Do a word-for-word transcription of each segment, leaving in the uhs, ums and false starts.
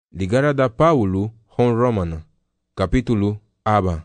Ligara da Paulo hon Romana, capítulo aba.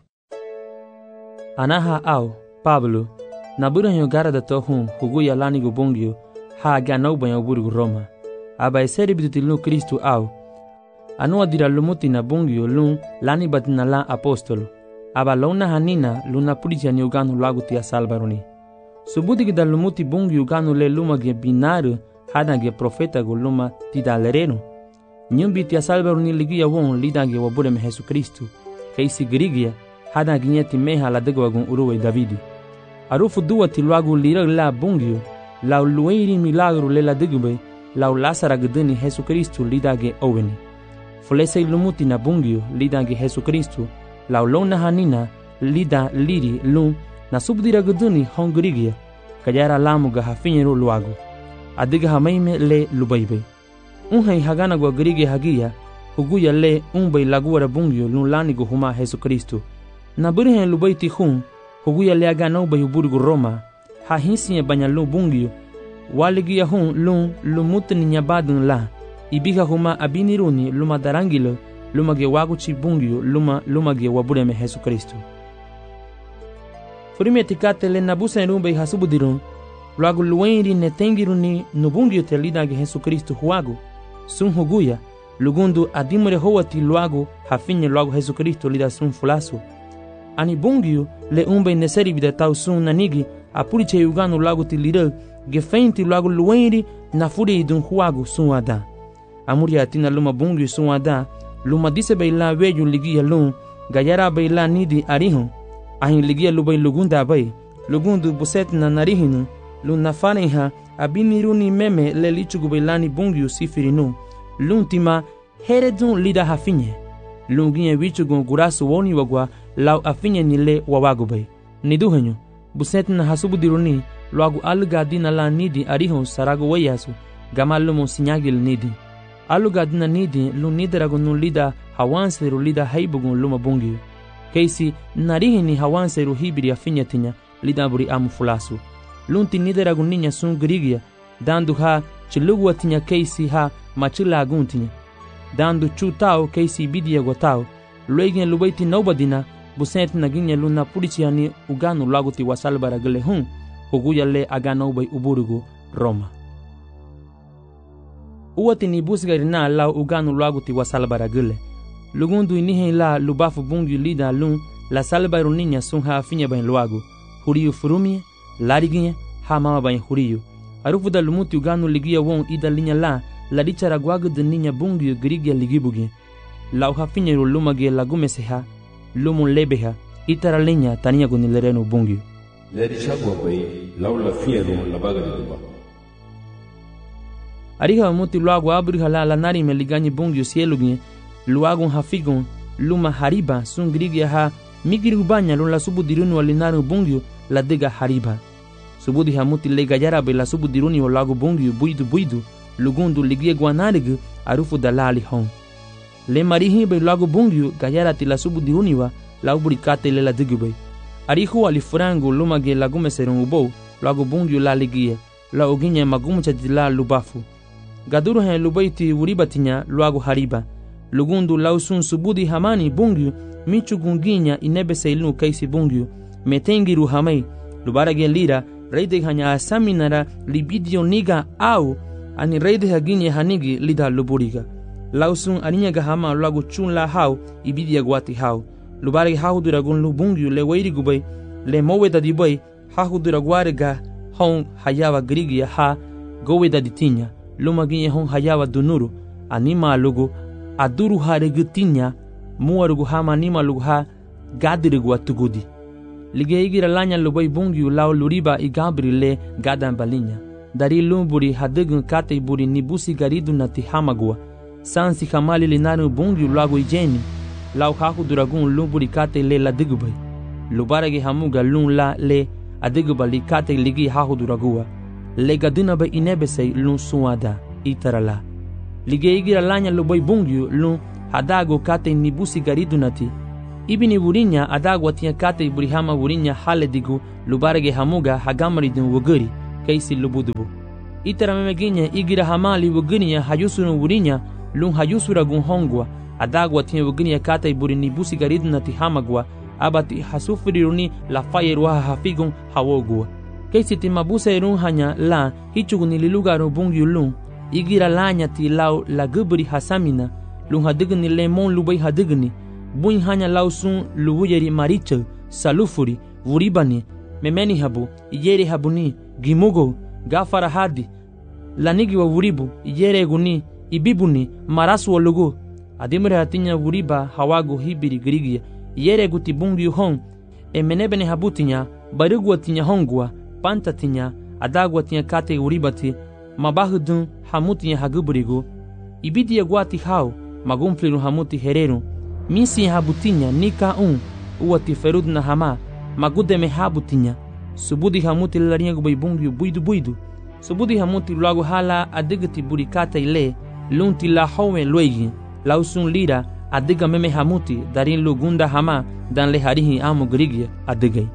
Anaha au, Pablo, na buranyo gara da to hun, huguya lanigo bongyo, ha ganau banyo burgu Roma. Aba eseri bidutil no Kristu au. Anua dira lumuti na bongyo lun, lani batina la apostolo. Aba launa hanina, luna pulitia ni uganu lagu tia salvaroni. Subuti da lumuti bongyo uganu le luma ge binaru, hada ge profeta go luma tida lereno. Nyumbi tia salvaroni ligia won lidange wabure me Jesu Kristu. Keisi grigia, hada ginyeti meha la degwa gun uruwe Davidi. Arufu duwa ti luagu lira la bongyo, la lueiri milagro le la degube, la lasara gdeni Jesu Kristu lidage oweni. Fulese lumuti na bongyo lidange Jesu Kristu, la lona hanina lida liri lun na subdira gdeni hongrigia, kajara lamuga hafinyero luagu. Adiga hamaime le lubaibe. Unhai hagana gwa grige hagia, huguya le unbai laguara bungyo lun lanigo huma Jesu Kristu. Na burihen lubaiti hun, huguya le agana ubai uburgu Roma, ha hinsiye banya lu bungyo, waligia hun lun lumutni nyabadun la, ibiga huma abiniruni luma darangilo, luma ge waguchi bungyo luma luma ge wabureme Jesu Kristu. Furime tikate le nabusa enumbai hasubudirun, luagu luenri netengiruni nubungyo te lidage Jesu Kristu huagu, sun huguya, lugundu adimure hoati luagu hafinye luagu Jesu Kristu lida sun fulasu. Ani bungyo le umbe neseri vida tau sun nanigi apuriche uganu luagu ti lida gefeinti luagu luenri na furi idun huagu sun ada. Amuri atina luma bungyo sun ada, luma dise beila weju ligia lun, gayara beila nidi arihun, ahin ligia lubai lugunda bay, lugundu buset na narihinu, lun nafaneha abiniruni meme le lichugu beilani bungyo sifirinu, lun tima heredun lida hafinye, lun ginye wichugu gurasu woni wagwa lau afinye nile wawagubay. Niduhenyo, buset na hasubudiruni, luagu aluga dina la nidi arihon sarago wayasu, gama lumo sinyagil nidi. Aluga dina nidi lun nidaragu nun lida hawanseru lida haibugun luma bungyo. Keisi narihini hawanseru hibiri afinye tinya lida buri amu fulasu. Lunti nideragu ninya sun grigia, dandu ha chilugu tinya keisi ha machila aguntinya. Dandu chu tau keisi bidia gotau, luegin lubaiti naubadina, busent na ginya luna purichiani uganu laguti wasalbara gele hun, huguya le agana ubay uburugu Roma. Uwati ni busgarina lau uganu laguti wasalbara gele. Lugundu inihen la lubafu bungu lida lun, la salbaru ninya sun ha afinya bain luagu, huriyu furumie, lariginye ha mama bain huriyo. Arufu da lumuti uganu ligia won ida linya la la dichara gwagu de ninya bungu grigia ligibugi. La uha finyeru lumage lagumese ha, lumun lebeha, itara linya tania gunilerenu bungu. Le dichagwa bay laula finyeru labaga liduba. Ariha muti luagu abriha la la nari me liganye bungu sielugi, luagun hafigun, luma hariba sun grigia ha, migiri ubanya lun la subu dirunu walinaru bungu la dega hariba. Subudi hamuti le gajara be la subu diruni o lagu bongyu buidu buidu, lugundu ligie guanarigu arufu dalali hon. Le marihi be lagu bongyu gajara ti la subu diruni wa la uburikate le la digube. Arihu alifurangu lumage lagume serun ubo, lagu bongyu la ligie, la uginye magumucha di la lubafu. Gaduru hen lubaiti uribatinya lagu hariba. Lugundu lausun subudi hamani bongyu, michu gunginya inebese ilunu kaisi bongyu, metengiru hamai, lubarage lira, reide hanya asaminara libidio niga au ani reide haginye hanigi lida luburiga. Lausun aninyaga hama lagu chun la hau ibidia guati hau. Lubarage hau duragun lubungyu le weiri gubay, le moweda dibay, hau duraguarega hon hayawa grigia ha goweda ditinya, lumaginye hon hayawa dunuru, anima lugu aduru haregutinya, muarugu hama anima lugu ha gadirigu atugudi. Lige igira lanya lubai bungyu lau luriba i gabri le gadan balinya. Dari lumburi hadegun kate buri nibusi garidu na tihamagua. Sansi kamali linaru bungyu lagu ijeni. Lau haku duragun lumburi kate le la digubay. Lubaragi hamuga lun la le adiguba li kate ligi haku duragua. Le gaduna ba inebese lun suada itarala. Lige igira lanya lubai bungyu lun hadago kate nibusi garidu na ti. Ibini wurinya adagwa tia kate burihama wurinya hale digu lubarage hamuga hagamari din wuguri kaisi lubudubu. Itara memeginya igira hamali wugurinya hayusunu wurinya lun hayusura gun hongwa adagwa tinha wagini ya kata iburini busi garidna ti hamagwa abati hasufiriruni la fayerwa hafigon hawogwa keisi ti mabusa irun hanya la hichuguni lilugaru bungyu lun igira lanya ti lau la gubri hasamina lun hadigni lemon lubai hadigni buin hanya lau sun luwuyeri maricha salufuri vuribani memeni habu iyere habuni gimugo gafara hadi lanigi wa vuribu iyere guni ibibuni marasu walugu adimre hatinya vuriba hawago hibiri grigia iyere guti bungyu hon emenebene habutinya barugwa tinya hongwa panta tinya adagwa tinya kate uribati mabahudun hamutinya haguburigo ibidi yagwati hao magumfliru hamuti hereru misi habutinya nika un uwati ferudna hama magudeme habutinya subudi hamuti larinya gubaibungyu buidu buidu subudi hamuti lagu hala adigati burikata ile lunti la howe loigi lausun lira adiga meme hamuti darin lugunda hama dan le harihi amu grigia adigay.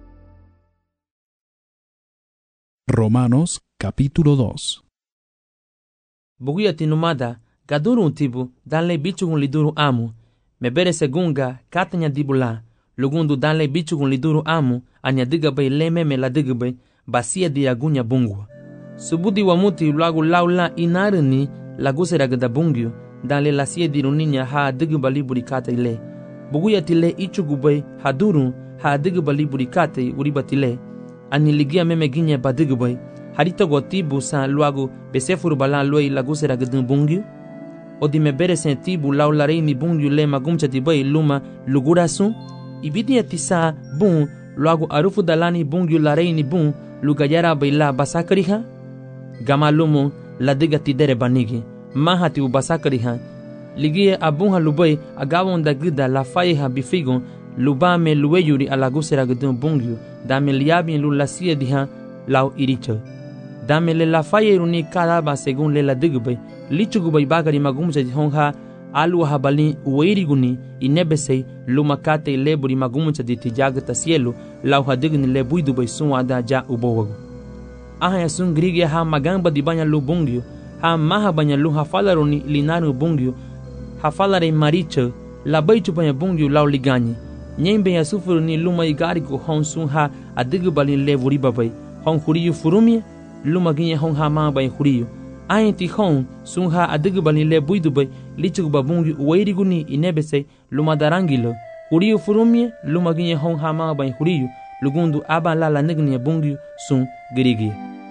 Romanos capítulo dos. Buguya tinumada gadurun tibu danle bichugun liduru amu mebere segunga katanya dibula lugundu danle bichugun liduru amu anya diga bay lememe la diga bay basia di agunya bungwa subudi wa muti lagu laula inarni lagusera gada bungyu danle lasia di runinya ha diga bali burikata ile buguya tile ichugu bay hadurun ha diga bali burikata uribatile aniligia meme ginya badiga bay harita gotibu sa luagu besefuru balan loi lagusera gada bungyu odi mebere sentibu laularei ni bungyu le magumcha tibai luma lugurasu ibidi atisa bun luagu arufu dalani bungyu larei ni bun lugayara baila basakariha gama lumu ladiga tidere banigi mahati u basakariha ligie abunha lubai agawon da gida la faiha bifigon lubame luweyuri alagusera gudun bungyu dame liabin lulasia diha lau iricho dame le la fayeruni karaba segun le la digbe lichugubai bagari magumcha honha alu habali uiriguni inebesei lumakate leburi magumcha di tijagata cielo lau hadigni le buidu bai sunwada ja ubowago aha sun grige ha magamba di banya lu bungyo ha maha banya lu hafalaroni linaru bungyo hafalare maricha la baitu banya bungyo lau ligani nyembe ya sufuruni luma igari ko hon sun ha adigbali le buri babai hon huriyu furumi luma ginye hon ha ma bai huriyu aenti hon sun ha adigbali le buidu bai lichu babungi uwairiguni inebese luma darangilo huriyu furumi luma ginye hon ha ma bai huriyu lugundu aba la la nigni bungi sun girigi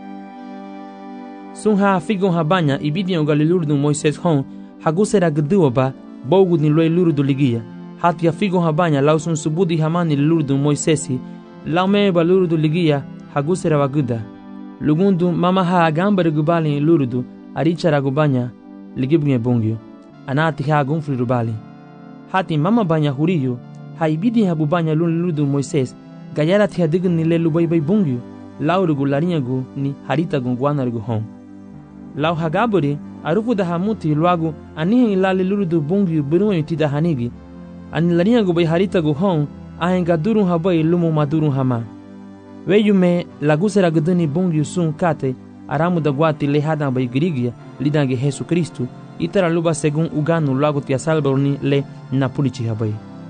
sun ha figon ha banya ibidi galilurdu Moises hon hagusera gduwa ba bogu ni loy lurdu ligia hati ya figon ha banya lausun subudi hamani lurdu Moisesi laume ba lurdu ligia hagusera waguda lugundu mama ha gambare gubali lurdu arichara gubanya ligibnye bungyo anati ha gunfri rubali hati mama banya huriyo ha ibidi ha bubanya lurdu Moises gayara tia digin ni le lubai bai bungyo lau rugu larinyagu ni harita gungwana rugu hon lau hagaburi arufu da hamuti luagu anihe ilali lurdu bungyo biruwa yutida hanigi ani larinyagu bai harita gu hon ahenga durun habai lumu madurun hama weyume lagusera guduni bungyo sun kate aramu da guati lehadan bai girigia lidange Jesu Kristu itara luba segun uganu luagu tia salbaruni le napulichi habai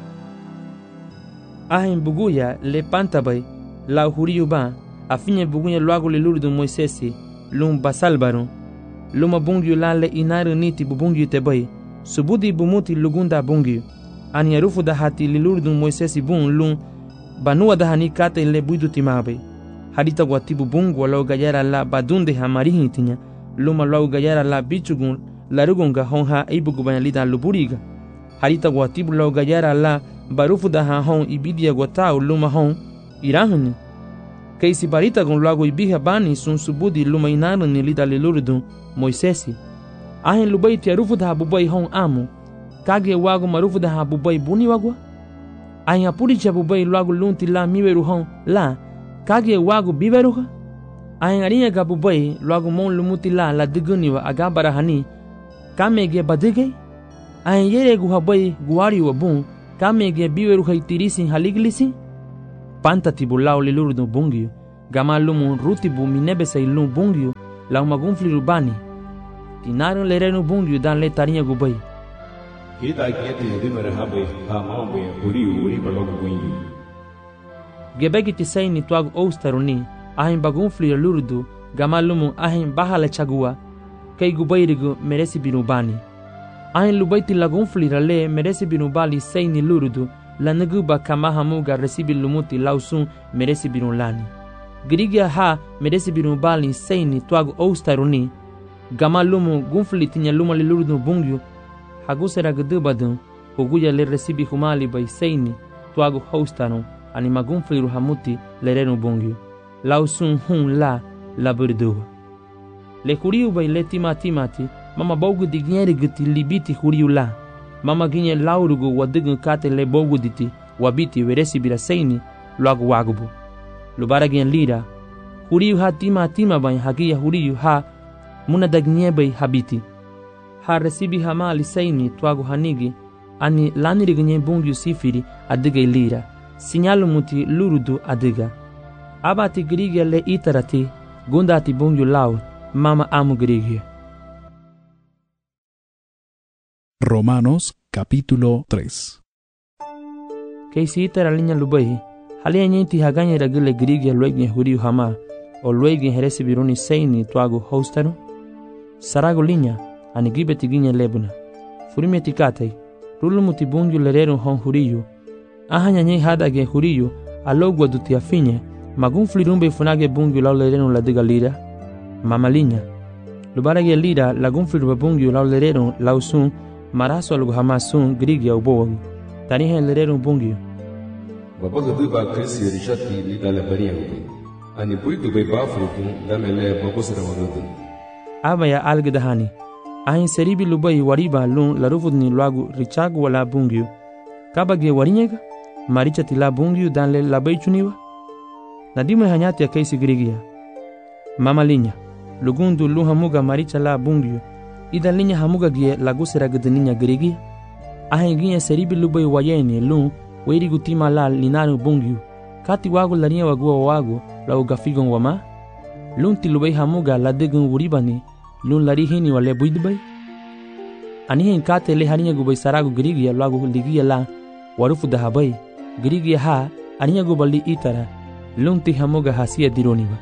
ahen buguya le pantabay la huriyu ba afinye buguya luagu le lurdu Moisesi lum basalbaru luma bungyu la le inaru niti bubungyu tebay subudi bumuti lugunda bungyu ani yarufu da hati le lurdu Moisesi bun lum banua da hani kate le buidu timabay harita guatibu bungu wala gayara la badunde hamarihi tinya luma luagu gayara la bichugun la rugunga honha ibugubanya lida luburiga harita guatibu la gayara la barufu da ha hon ibidia guatau luma hon irahani keisi barita gon lago ibiha bani sun subudi luma inaru ni lida lilurdu Moisesi ahen lubai tia rufu da bubai hon amu kage wago marufu da bubai buni wagwa ahen apuri cha bubai lago lunti la miweru hon la kage wago biveruha ahen arinya ga bubai lago mon lumuti la la diguni wa agabara hani kamege badige ahen yere gu habai guari wa bun kamege biweru haitirisin haliglisi panta tibulau lilurdu bungyo gama lumun rutibu minebesa ilun bungyo la umagunfli rubani Tinaron lereno bungyo dan le tarinha gubay. Kita kete hedimere habe ha mambe huri uri balog guindu. Gebegi tisay ni tuag oustaruni, ahin bagun flir lurdu, gamalumu ahin bahala chagua, kay gubayrigu meresi binubani. Ahin lubayti lagun flira le meresi binubali say ni lurdu, la naguba kamahamuga resibi lumuti lausun meresi binulani. Grigia ha meresi binubali say ni tuag oustaruni, gamalumu gunfli tinya lumali lurdu bungyu, hagusera gdubadun, huguya le resibi humali bay say ni tuag houstano, ani magunfliru hamuti lerenu bungyu. Lausun hun la la burdua. Le huriu bay le timatimati, mama bogu digneri giti libiti huriu la. Mama ginye laurugu wadigun kate le bogu diti, wabiti veresi biraseini, luagu wagubu. Lubara gen lira, huriu ha timatima bay hagia huriu ha, muna dagnye bay habiti. Ha resibi hamali seini tuagu hanigi, ani laniri ginye bungyu sifiri adigay lira. Sinyalu muti lurudu adiga. Abati grigia le itarati, gundati bungyu lau, mama amu grigia. Romanos capítulo tres. Keisi itara linya lubai, halia nyenti haganya ragile grigia luegin huriu hama, o luegin heresi biruni seini tuagu hostaru. Sarago linya, ani gibeti ginya lebuna. Furime tikatai, rulu muti bungyu lerero hon huriu, ahanya nyei hadage huriu, alogwa duti afinye, magun flirumbe funage bungyu lau lereno la diga lira. Mama linya, lubarage lira lagun flirumbe bungyu lau lereno lau sun, maraso alugu hamasun grigia ubowagu. Tanihe lereno bungyu. Babaga duba krisi rishati lida la bariya ubi. Ani buidu bay bafrutu damele babusra warudu. Aba ya algedahani. Ahin seribi lubai wariba lun larufudni luagu richagu wala bungyu. Kabage warinyega? Maricha tila bungyu dan le labai chuniwa? Nadime hanyati ya keisi grigia. Mama linya, lugundu lu hamuga maricha la bungyu, ida linya hamuga gie lagusera gdeninya grigia? Ahin ginya seribi lubai wayeni lun, weiri gutima la linaru bungyu, kati wagu larinya wagua wagu, la ugafigon wama? Lun ti lubai hamuga la degun uribani, lun larihini wale buidbai? Anihin kate le harinya gubai saragu grigia lagu ligia la, warufu dahabai, grigia ha, aninya gubali itara, lunti hamuga hasia dironiwa.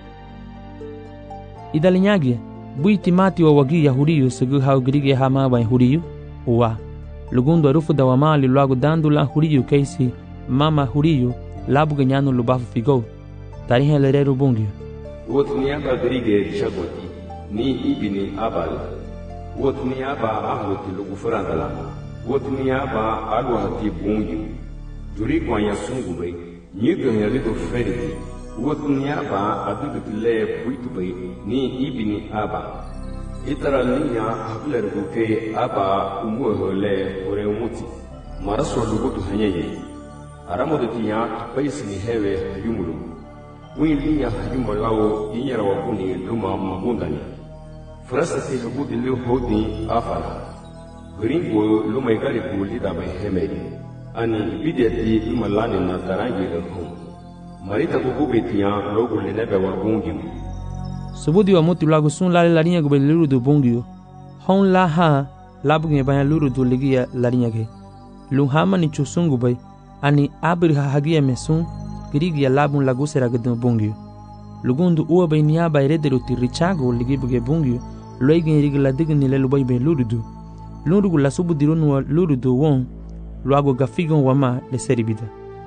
Idalinyagi, bui timati wa wagi ya huriyu segu hau grigia ha mawa huriyu, uwa. Lugundu warufu dawamali lagu dandu la huriyu keisi, mama huriyu, labu ganyanu lubafu figo. Tarihe lereru bungyu. Wotniaba grige shagoti, ni ibini abal. Wotniaba ahluti lugu furandala. Wotniaba alwahati bungyu. Duri kwa ya sungube, nyiga ya lido feriti. Wotniaba adugutile buitube, ni ibini aba. Itara linya habler buke aba umuhole ure umuti. Maraso lugutu hanyeye. Aramodetiya tupaisi ni hewe yumulu. Wilinya hayuma lao inyara wakuni luma magundani. Frasa ti lugudi leo hodi afala. Gringo luma igari kulida by hemedi. Ani bideti luma lani na tarangi lehum. Marita kukubetiya logu lenebe wagungimu. Subudi wa muti lagu sun lale larinya gube luru du bungyu. Hon la ha labu nge banya luru du ligia larinya ge. Luhama ni chusungu bay. Ani abri ha hagia mesun. Grigia labun lagusera gdun bungyu. Lugundu uwa bay niaba erederu ti richago ligibuge bungyu. Loigin rigla digni le lubay bay lurudu. Lurugu la subu dirunu wa lurudu won. Luago gafigon wama le seribida.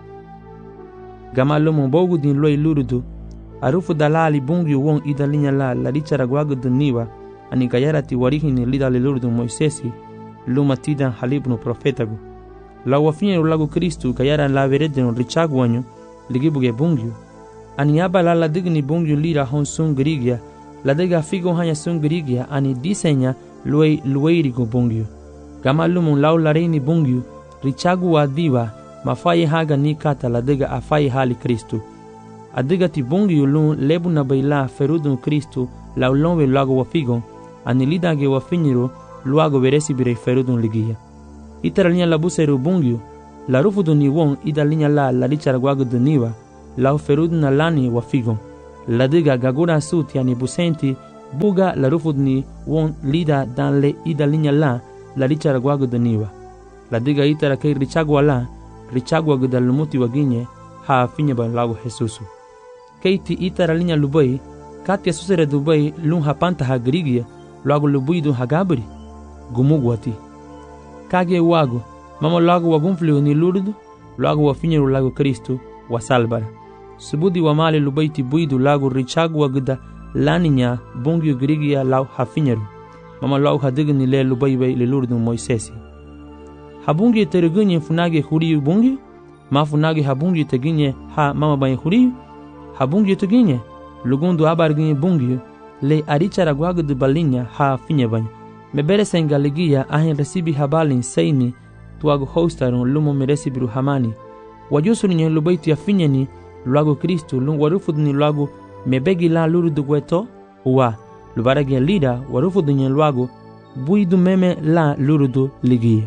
Gama lomo bogu din loy lurudu. Arufu dalali bungyu won ida linya la la richara gwagu duniwa. Ani gayara ti warihini lida le lurudu Moisesi. Luma tidan halibnu profetagu. La wafinye ulagu Kristu gayara la veredenu richago wanyu. Ligibuge bungyu. Ani aba la la digni bungyu lira hon sun grigia. La dega figo hanya sun grigia ani disenya luei lueirigo bungyu. Gama lumun lau lareini bungyu. Richagu wa diva. Mafaye haga ni kata la dega afaye hali Kristu. Adiga ti bungyu lun lebu na baila ferudun Kristu lau lonwe lago wa figo. Ani lidage wa finiro luago veresi birei ferudun ligia. Itara linya labuseru bungyu. La rufu duni won ida linya la la richara gwagu duniwa, la ferud na lani wa figon. La diga gagura suti ani busenti buga la rufudni won lida dan le ida linya la la richara gwagu daniwa. La diga itara kay richagwa la, richagwa gda lumuti waginye ha finya ba lagu Jesusu. Keiti itara linya lubai, katia susere dubai lun hapanta ha grigia, lagu lubui dun hagabri, gumugwati. Kage wago, mama lagu wagumfliu ni lurdu, lagu wafinyeru lagu Kristu wa salbara. Subudi wa mali lubaiti buidu lagu richagwa gda laninya bungyu grigia lau hafinyeru. Mama lau hadigni le lubaibai le lurdu Moisesi. Habungi teregunye funage huriyu bungi, ma funage habungi teginye ha mama bayi huriyu, habungi teginye, lugundu abarginye bungi, le arichara gwagu de balinya ha finye bany. Mebere sengaligia ahin resibi habalin seini, tuagu hostarun lumo meresibiru hamani. Wajusuri nye lubaiti ya finye ni, luagu Kristu, lung warufud ni luagu mebegi la luru dugweto, uwa, lubaragi lida warufud nye luagu, buidu meme la lurudu ligia.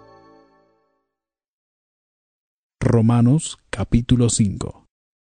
Romanos capítulo cinco.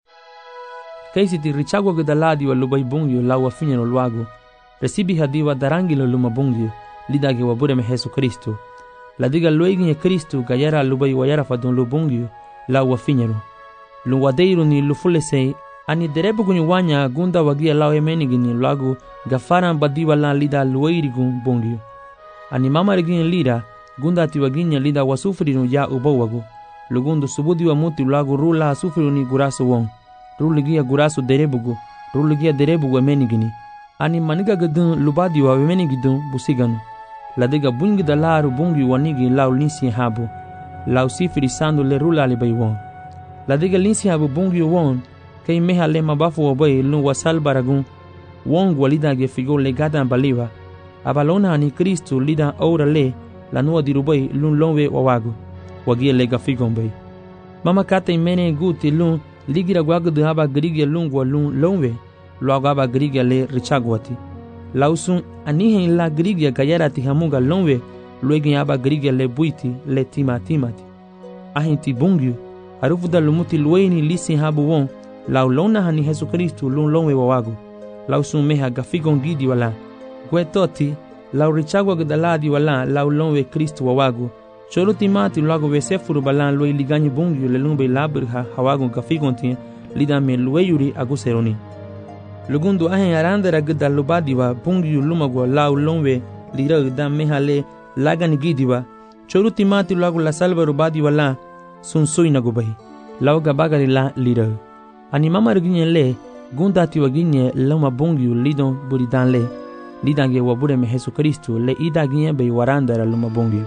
Kaisi ti richagwa gdaladi wa lubai bungyo la wa finyano luago. Resibi hadiwa darangilo luma bungyo, lidage wa bureme Jesu Kristo. La diga lueginye Kristo gayara lubai wa yara fadon lu bungyo la wa finyano. Lu wadeiru ni lufulesei, ani derebu gunyu wanya gunda wagia la emenigini luago gafaran badiwa la lida lueirigun bungyo. Ani mama regine lida, gunda ati waginya lida wasufrinu ya ubawago. Lugundu subudi wa muti lagu rula sufuru ni gurasu wong. Ruligia gurasu derebugu, ruligia derebugu emenigini. Ani maniga gadun lubadi wa emenigidun busiganu. Ladiga bungi da laru bungi wanigi lau linsi habu. Lau sifiri sandu le rula alibay wong. Ladiga linsi habu bungi wong, kay meha le mabafu wabay lun wasal baragun. Wong walida ge figo le gadan baliwa. Abalona ani Kristu lida aura le, lanua dirubay lun lonwe wawagu. Wagia lega figombay. Mama kata imene guti lun ligira gwagu de haba grigia lungwa lun lonwe luagu haba grigia le richagwati. Lausun anihen la grigia gayarati hamuga lonwe luegi haba grigia le buiti le tima timati. Ahinti bungyu harufuda lumuti lueni lisi habu won lau lona hani Jesu Kristu lun lonwe wawagu. Lausun meha gafigon gidi wala. Gwetoti lau richagwa gdaladi wala lau lonwe Kristu wawagu. Cholo timati luago vesefuru balan loi liganyi bungyu le lumbe labrha hawago gafigonti lida me lueyuri aguseroni. Lugundu ahen arandera gda lubadiwa bungyu lumagwa lau lomwe lira gda mehale lagani gidiwa. Cholo timati luago la salva rubadiwa la sunsui nagubahi. Lau gabagari la lira. Ani mama ruginye le gunda ati waginye loma bungyu lidon buridan le. Lidange wabure me Jesu Kristu le ida ginye be warandera loma bungyu.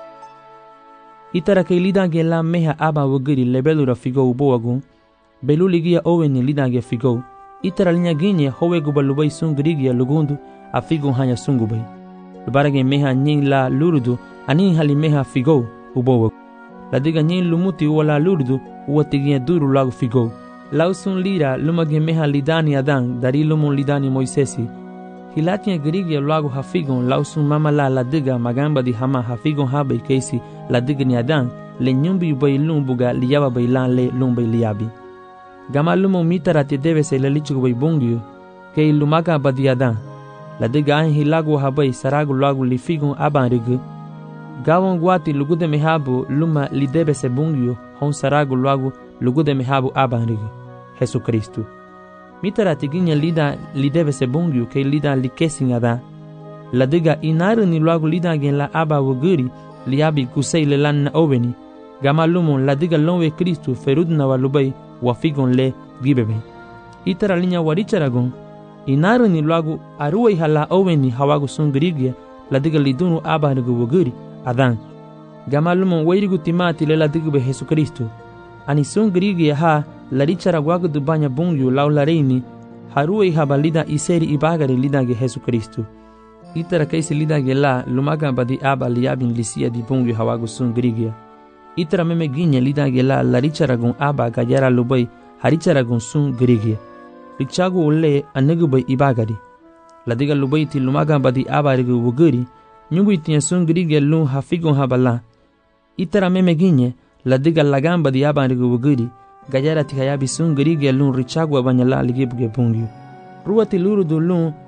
Itara kay lidange la meha aba wagiri lebelura figo uboagun, beluligia oweni lidange figo, itara linya ginye howe gubalubay sungrigia lugundu a figo hanya sungubay. Lubarage meha nying la lurudu anin hali meha figo uboagun. La diga nying lumuti wala lurudu uwatigia duru lagu figo. Lausun lira lumage meha lidani adan dari lumun lidani Moisesi. Hilatia grigia lagu hafigon lausun mama la la diga magamba di hama hafigon habe keisi la diga ni adan le nyumbi bay lumbuga liyaba bay lan le lumbay liyabi. Gama lumo mitara te debe se le lichigo bay bungyu ke lumaga badi adan. La diga an hilagu habay saragu lagu li figon aban rigu. Gawon guati lugude mehabu luma li debe se bungyu hon saragu lagu lugude mehabu aban rigu. Jesu Kristu. Mitara tiginya lida li debe se bungyu ke lida li kesin ada. La diga inaru ni luagu lida gen la aba wuguri li abi kusei le lan na oveni. Gama lumon la diga lonwe Kristu ferudna wa lubay wa figon le gibebe. Itara linya waricharagon. Inaru ni luagu aruwe hala oveni hawagu sungrigia la diga lidunu aba nugu wuguri adan. Gama lumon wairigu timati le la diga be Jesu Kristu. Ani sungrigia ha la richara gwagu dubanya bungyu lau la reini haruwe haba lida iseri ibagari lida ge Jesu Kristu. Itara kaisi lida ge la lumaga badi aba liyabin lisia di bungyu hawagu sungrigia. Itara meme ginye lida ge la la richara gun aba gajara lubay harichara gun sungrigia. Richagu ule anegubay ibagari. La diga lubay ti lumaga badi aba rigu wuguri nyubu itinya sungrigia lun hafigun haba la. Itara meme ginye la diga lagamba di aba rigu wuguri gajara ti hayabi sungrigia lun richagwa banyala ligibuge bungyu. Ruwati lurudu lun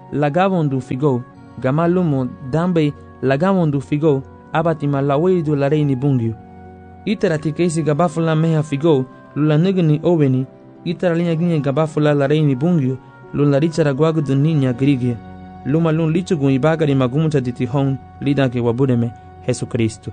lagavon du figo, gama lumo dambe lagavon du figo, abatima lawe du la reini bungyo. Itara tikesi gabafula meha figo, lula negni oveni, itara linha ginha gabafula la reini bungyo, lula richara guagu du niña grigia. Luma lun lichugun ibagari magumuta di tihon, lidake wabudeme, Jesucristo.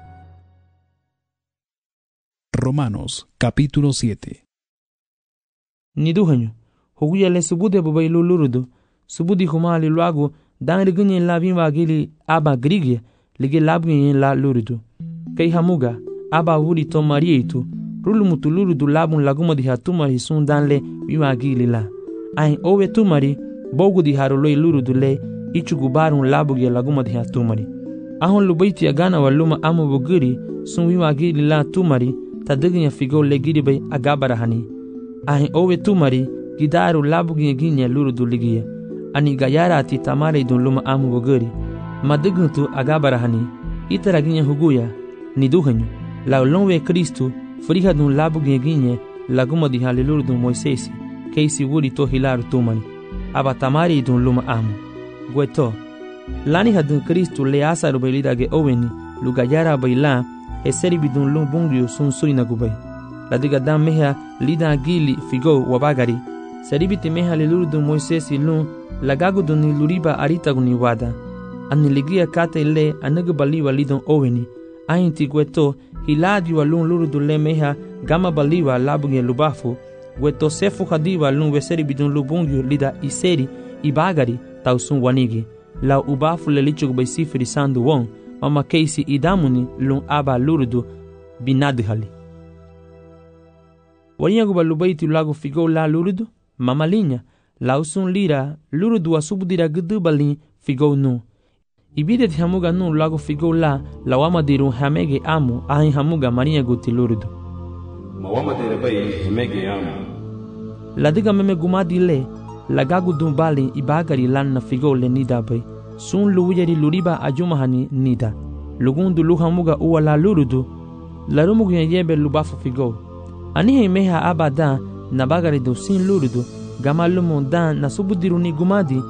Romanos capítulo siete. Niduhanyo, huguya le subude bubai lulurudu, subudi humali luagu, dan rigunye la vimba gili aba grigia, lige labgunye la lurudu. Kei hamuga, aba wuri to marietu, rulumutu lurudu labun laguma di hatumari sun dan le vimba gili la. Ain owe tumari, bogu di haroloi lurudu le, ichugu barun labugia laguma di hatumari. Ahon lubaiti agana waluma amu buguri, sun vimba gili la tumari, tadagnya figo le giri bay agabarahani. Ahin owe tumari gidaru labuginya ginya lurudu ligia. Ani gayara ati tamare dun luma amu buguri. Madaguntu agabarahani. Itara ginya huguya. Niduhanyo. La ulonwe Kristu friha dun labuginya ginya laguma di hali lurudu Moisesi. Keisi wuri to hilaru tumani. Aba tamare dun luma amu. Gweto. Lani hadun Kristu le asaru bailidage oweni. Lugayara baila. E seri bidun lum bungyo sun suri na gubay. La diga dam meha lida gili figo wabagari. Seri biti meha le lurudu Moisesi lum lagagu dun luriba aritagu ni wada. Ani ligia kate le anaga baliwa lidon oweni. Ainti gweto hiladi wa lum lurudu le meha gama baliwa labuge lubafu. Gweto sefu hadiwa lum weseri bidun lubungyo lida iseri ibagari tau sun wanigi. La ubafu le lichug bay sifiri sandu wong. Mama keisi idamuni lun aba lurudu binadhali. Wariyagu balubaiti lagu figo la lurudu, mama linya, la usun lira, lurudu asubudira gudu balin figo nu. Ibidet hamuga nu lagu figo la, la wamadiru hamege amu, ahin hamuga mariyagu ti lurudu. Ma wamadira bay hamege amu. La diga meme gumadi le, la gagu dun balin ibagari lan na figo le nida bay. Sun luwiyari luriba ajumahani nida. Lugundu luhamuga uwa la lurudu. Larumugu ya yebe lubafu figo. Anihe meha abada na bagari do sin lurudu. Gama lumu dan na subudiru ni gumadi.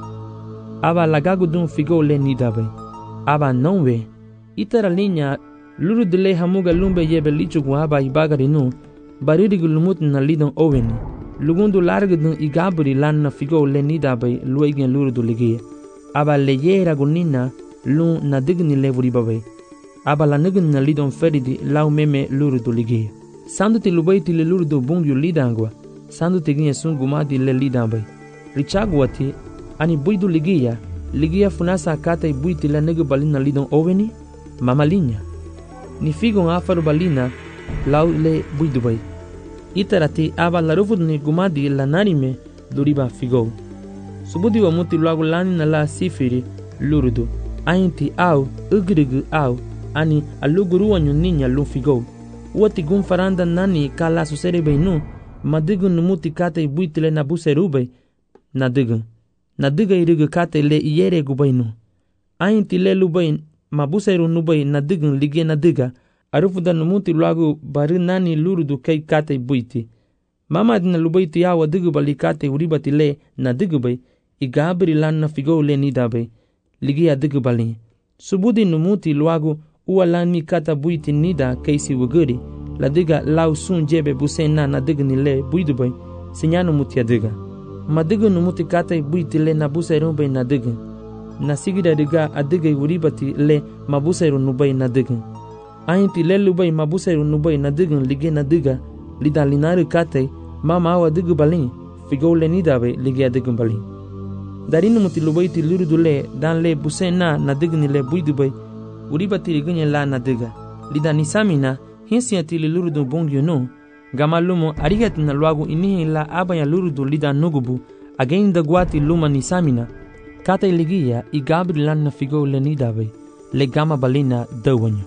Aba lagagu dun figo le nida bay. Aba nonwe. Itara linya lurudu le hamuga lumbe yebe lichugu aba ibagari nu. Baririgu lumut na lidon oweni. Lugundu largu dun igaburi lan na figo le nida bay luegen lurudu ligia. Aba leyera gunina lu na digni levuri babai. Aba la nigin na lidon feridi lau meme lurudu ligia. Sandu ti lubaiti le lurudu bungyu lidangwa. Sandu ti ginye sun gumadi le lidambai. Richagwati ani buidu ligia. Ligia funasa kata i buiti le nigi balina lidon oweni. Mama linya. Ni figon afaru balina lau le buidu bai. Itarati aba la rufud ni gumadi la narime duriba figo. Subudi wa muti luagu lani na la sifiri lurudu. Ainti au, ugrigu au, ani aluguru wanyu ninya lufigo. Uati gun faranda nani kala susere beinu, madigun numuti kate buitile na buserube, nadigun. Nadiga irigu kate le iyere gubainu. Ainti le lubain, mabuseru nubai nadigun lige nadiga, arufuda numuti luagu bari nani lurudu kei kate buiti. Mama dina lubaiti awa digu bali kate uribati le nadigu bai, igabri lan na figo le nidabe ligi adigu bali subudi numuti luagu uwa lan mi kata buiti nida keisi wuguri la diga lau sun jebe busena na diga ni le buidube sinyanu muti adiga madigu numuti kata buiti le na busairu be na diga na sigida diga adiga uribati le mabusairu nubai na diga ainti le lubai mabusairu nubai na diga ligi na diga lida linari kate mama awa digu bali figo le nidabe ligi adigu bali Darinu muti lubaiti lurudu le dan le busena na digni le buidubay uribati rigunye la na diga lida nisamina hinsiati li lurudu bongyo no gamalumo arigati na luagu inihi la abaya lurudu lida nugubu agenda guati luma nisamina kata iligia igabri lan na figo le nidabay le gama balina dawanyo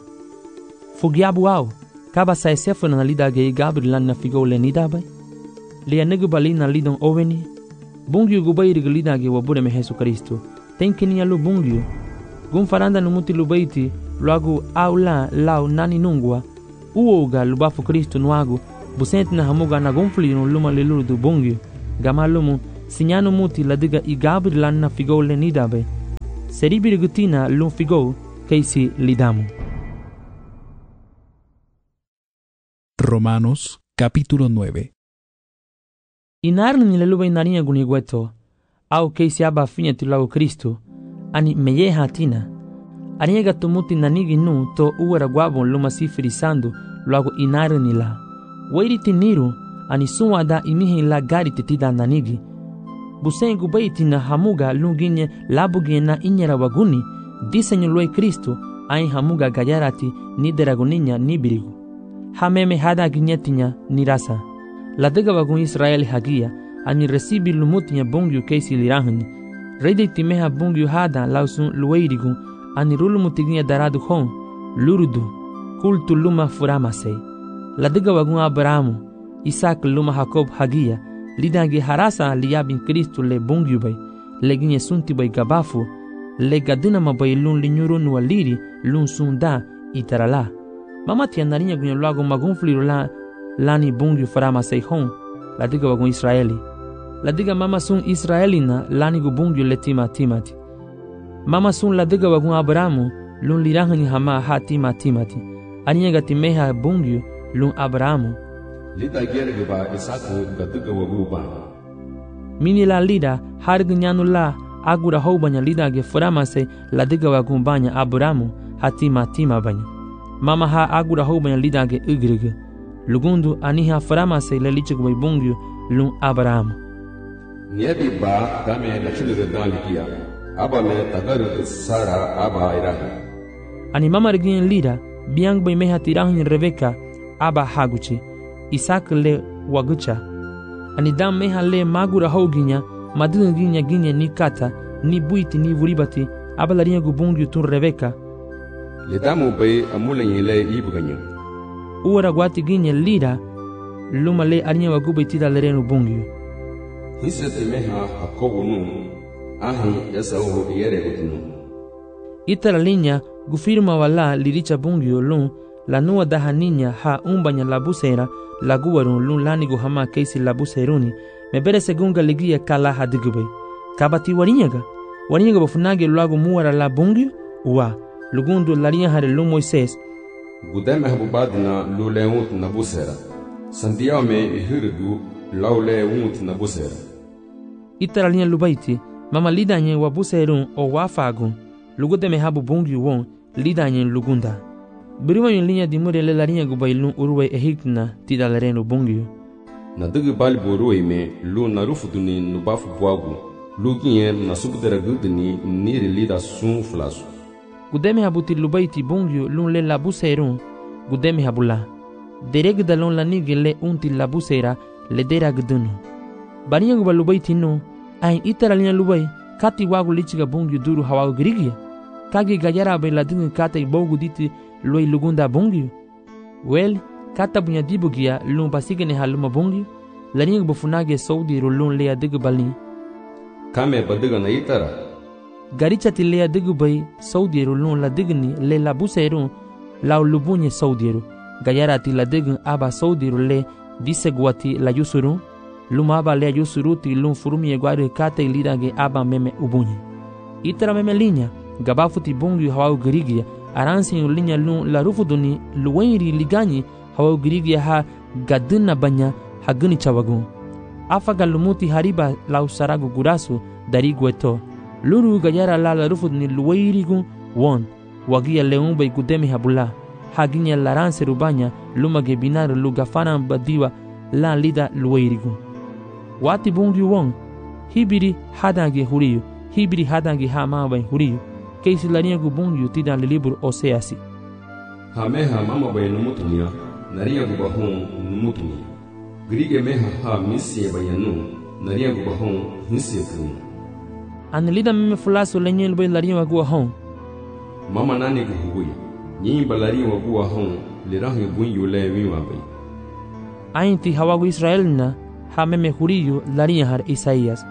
fugiabu au kaba sa esefo na lida ge igabri lan na figo le nidabay le anigu balina lidon oweni Bungyu gubairi gilidage wabure me Jesu Kristo. Tenkini alu bungyu. Gun faranda numuti lubaiti luagu au la lau nani nungwa. Uoga lubafu Kristo nuagu. Busenti na hamuga na gunfli no luma leluru du bungyu. Gama lumu sinyano muti ladiga igabri lanna figou le nidabe. Seribiri gutina lun figou keisi lidamu. Romanos capítulo nueve. Inarni ni leluba inarinha gunigueto, au keisi aba finya tilago Kristo, ani meyeha tina. Aniega tumuti nanigi nu to uera guabon luma sifirisando luago inarni la. Wairi tiniru ani suada imihi la gari titida nanigi. Busengu baitina hamuga lunginye labugena inyera waguni, disenyo lue Kristo, ai hamuga gayarati ni deraguninya ni birigu. Hameme hada ginyetinya ni rasa. La dega wagun Israeli hagia, ani resibi lumutinya bungyu keisi lirahani. Rede timeha bungyu hada lausun lueirigu, ani rulumutiginya daradu hon, lurudu, kultu luma furamase. La dega wagun Abrahamu, Isaac luma Jacob hagia, lidangi harasa liyabin Kristo le bungyu bay, leginye sunti bay gabafu, le gadinama bay lun linyuru nuwa liri, lun sunda itarala. Mama tia narinya gunyo lago magunfliru la lani bungyu farama seihon, la diga wagun Israeli. La diga mama sun Israelina lani gu bungyu letima timati. Mama sun la diga wagun Abrahamu lun lirahani hama ha tima timati. Aninya gatimeha bungyu lun Abrahamu. Lida gerge ba Isaku gadiga wagu ba. Mini la lida hargu nyanu la agura houbanya lida ge farama se la diga wagun banya Abrahamu ha tima tima banya. Mama ha agura houbanya lida ge ugrige. Lugundu aniha farama se le lichik way bungyu lun Abrahamu. Niebi ba dame la chuluga dalikia. Aba me tagaru Sara aba irahi. Ani mama regin lida biang bay meha tirahin Rebeka aba haguchi. Isaac le wagucha. Ani dam meha le magura houginya madun ginya ginya ni kata ni buiti ni vuribati aba larinha gubungyu tun Rebeka. Le damu bay amulenye le ibuganyu. Uara guati ginya lida luma le arinya wagubai tida lerenu bungyu. Hisete meha Jacobo nu ahi Esau yere utnu. Itara linya gufirma wala liricha bungyu lun la nua daha ninya ha umbanya labusera la guwarun lun lani guhama keisi labuseruni mebere segunga ligia kala hadigube. Kabati warinyaga warinyaga bafunage luagu muara la bungyu uwa lugundu larinya hare lun Moises. Gudeme habubadina lule unt nabusera. Sandiao me ihirigu laule unt nabusera. Itara linya lubaiti mama lidanye wabuserun o wafagun lugudeme habu bungyu won lidanye lugunda. Biriwa yung linya dimure le larinha gubailun uruwe ehikna tida lerenu bungyu. Na digi bali boruwe me lu narufuduni nubafu buagu. Lu ginye na subudera gudini niri lida sun flasu. Gudeme habuti lubaiti bungyu lun le labuserun gudeme habula. Dereg dalon lanige le unti labusera le dera gudunu. Barinya guba lubaiti no ain itara linya lubai kati wagu lichiga bungyu duru hawagu girigia. Kagi gayara bay ladingi kata ibogu diti loi lugunda bungyu. Well, kata bunya dibugia lun basigene haluma bungyu. Laringa bufunage saudi lun lea digu balin. Kame badiga na itara. Garicha ti lea digu bay saudi lun la digni le la buserun lau lubunye saudi. Gayara ti la digun aba saudi le disegwati la yusurun. Luma aba lea yusuruti lun furumi eguari kata ilidage aba meme ubunye. Itara meme linya gabafuti bungyu hawau girigia. Aransi yung linya lun la rufuduni luwairi ligani hawau girigia ha gadina banya haguni chawagun. Afaga lumuti hariba lau saragu gurasu dari gueto. Luru gayara la la rufuduni luwairi gun won. Wagia leumba igudemi habula. Haginya laranse rubanya lumage binar lugafana badiwa la lida luwairi gun. Wati bungyu won. Hibiri hadange huriyu. Hibiri hadange hamawa huriyu. Keisi larinha gubungyu tida le libro Oseasi. Hameha mama bay numutunia, narinha gubahon numutunia. Grige meha ha misie bayanu, narinha gubahon misie kunu. Anelida meme fulaso lenye lbay larinha waguahon. Mama nani guhuguya, nyimba larinha waguahon, lirahi bunyu le wiwa bay. Ainti hawagu Israelina, ha meme huriyu larinha har Isaias.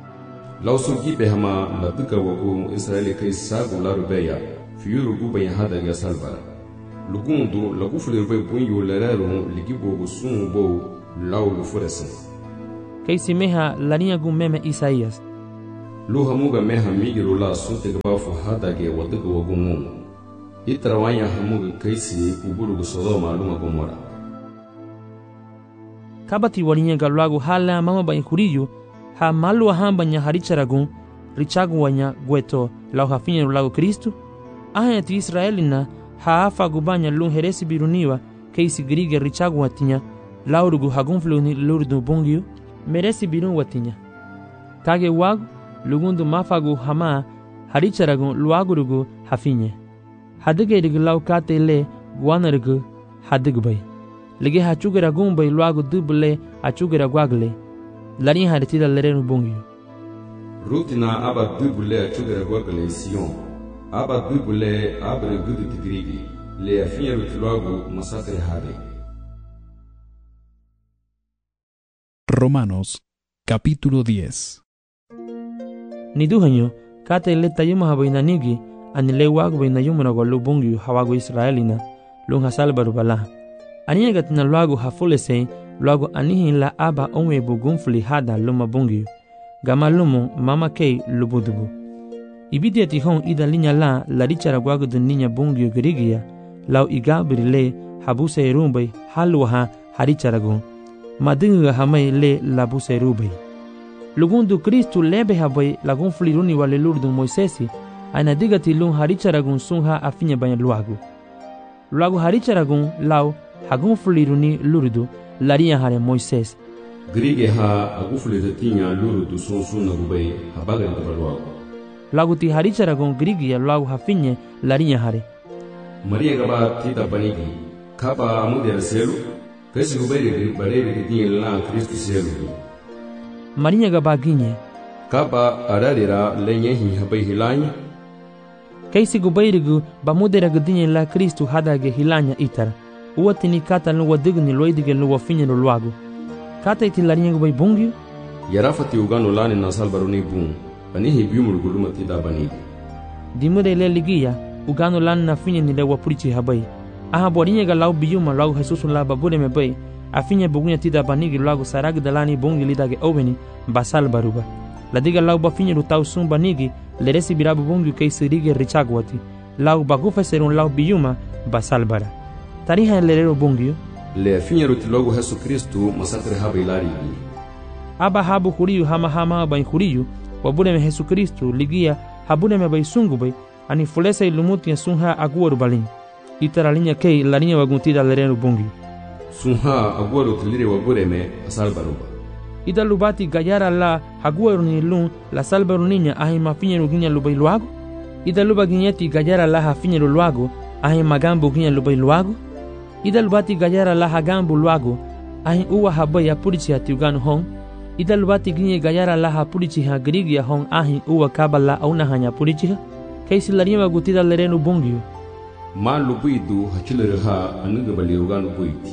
Lausu gibe hama la duka wagu Israeli kai sagu la rubeya fiuru guba ya hada ga salbara lugundu la gufle rube bunyu la rero ligibo sun bo laulu furesen kaisi meha lania gu meme Isaías. Luha muga meha migiru la sunte gabafu hada ge wadagu wagumu. Itrawanya hamuga kaisi uburugu Sodoma luma Gomora. Kabati walinya galwagu hala mama ba huriyu ha malu hamba nya haricharagun richagu wanya gueto lau hafinye lagu Kristu. Aha ti Israelina ha afa gubanya lun heresi biruniwa kaisi grige richagu watinya laurugu hagunfluni lurdu bungiu meresi birun watinya. Kage wagu lugundu mafagu hama haricharagun luagurugu hafinye. Hadige rig lau kate le guanarugu hadigubay. Lege hachugera gumbay luagu dubule hachugera guagle. Lari haritida lerenu bungiu. Rutina aba dubule hachugera guagle Sion. Aba dubule abre gudu tigrigi. Le afinye rutiluagu masakre hade. Romanos, capítulo diez. Niduhanyo, kate le tayuma habainanigi, anile wagu bainayumuna gwa lubungiu hawagu Israelina, lung hasalbaru balaha. Aniyagat na luagu hafulese, luagu anihin la aba onwe bugunfuli hada luma bungiu. Gama lumu mama kei lubudubu. Ibidia tihon ida linya la la richara gwagu dun ninya bungiu girigia, lau igabiri le habuse erumbay haluaha haricharagun. Madinga hamay le labuse erubay. Lugundu Kristu lebe habay lagun fliruni wale lurdun Moisesi, aina digati lung haricharagun sunha afinya banya luagu. Luagu haricharagun lau hagun fliruni lurdu laria hare Moises. Grige ha agufliru tinya lurdu sunsuna gubay habaga luagu. Lagu ti haricharagun grigia luagu hafinye laria hare. Maria gaba tita banigi, kapa amudera selu, kasi gubay barere tinya la Kristu selu. Maria gaba ginye. Kapa ararira lenye hi habay hilanya. Kaisi gubayrigu bamudera gudinye la Kristu hadage hilanya itara. Uwatini kata luwa digni loidige luwa finye luagu. Kata iti larinye gubay bungiu? Yarafati ugano lani nasal baruni bung. Anihi biumul guluma tida banigi. Dimure le ligia, ugano lani na finye nile wapurichi habay. Aha borinye ga lau biuma lau Jesusu la babure me bay. Afinye bugunya tida banigi luagu sarag dalani bungi lidage oveni basal baruba. Ladiga lau bafinye lutau sum banigi leresi birabu bungi kaisi rige richagwati. Lau bagufa serun lau biuma basal bara. Tariha lerero bungi. Le finye rutilogu Jesu Kristu masakre habi lari. Aba habu huriyu hama hama bain huriyu wabune me Jesu Kristu ligia habune me bay sungu bay ani fulesa ilumuti ya sunha aguwaru balin. Itaralinya kei larinya waguntida lerero bungi. Sunha aguwaru tilire wabure me asal baruba. Ida lubati gayara la haguwaru ni lun la salbaru ninya ahi mafinye ruginya lubay luago. Ida luba ginyeti gayara la hafinye luago ahi magambu ginya lubay luago. Ida lubati gayara la hagambu luago ahi uwa habay ya purichi hati uganu hong. Ida lubati ginye gayara la ha purichi ha grigi ya hong ahi uwa kabala auna hanya purichi ha. Kaisi larima gutida lerenu bungiu. Ma lubuidu hachilere ha anugabali uganu buiti.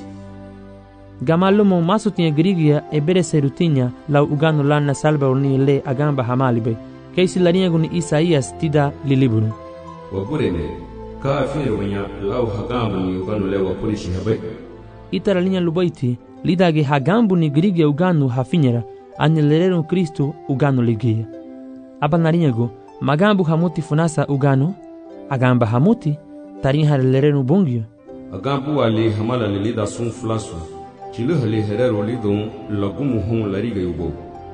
Gamalumo masutinha grigia e bere serutinya lau ugano lana salba uni le agamba hamalibe. Kaisi larinha guni Isaías tida liliburu. Waburene, ka afine wanya lau hagambu ni ugano le wapurishi habe. Itara linha lubaiti, lidage hagambu ni grigia ugano hafinyera, ane lerero Kristu ugano ligia. Aba narinha go, magambu hamuti funasa ugano, agamba hamuti, tarinha lerero bungio. Agambu wali hamala lilida sun flasu. Chilu hali herero lidon lagumu hon lariga yubo.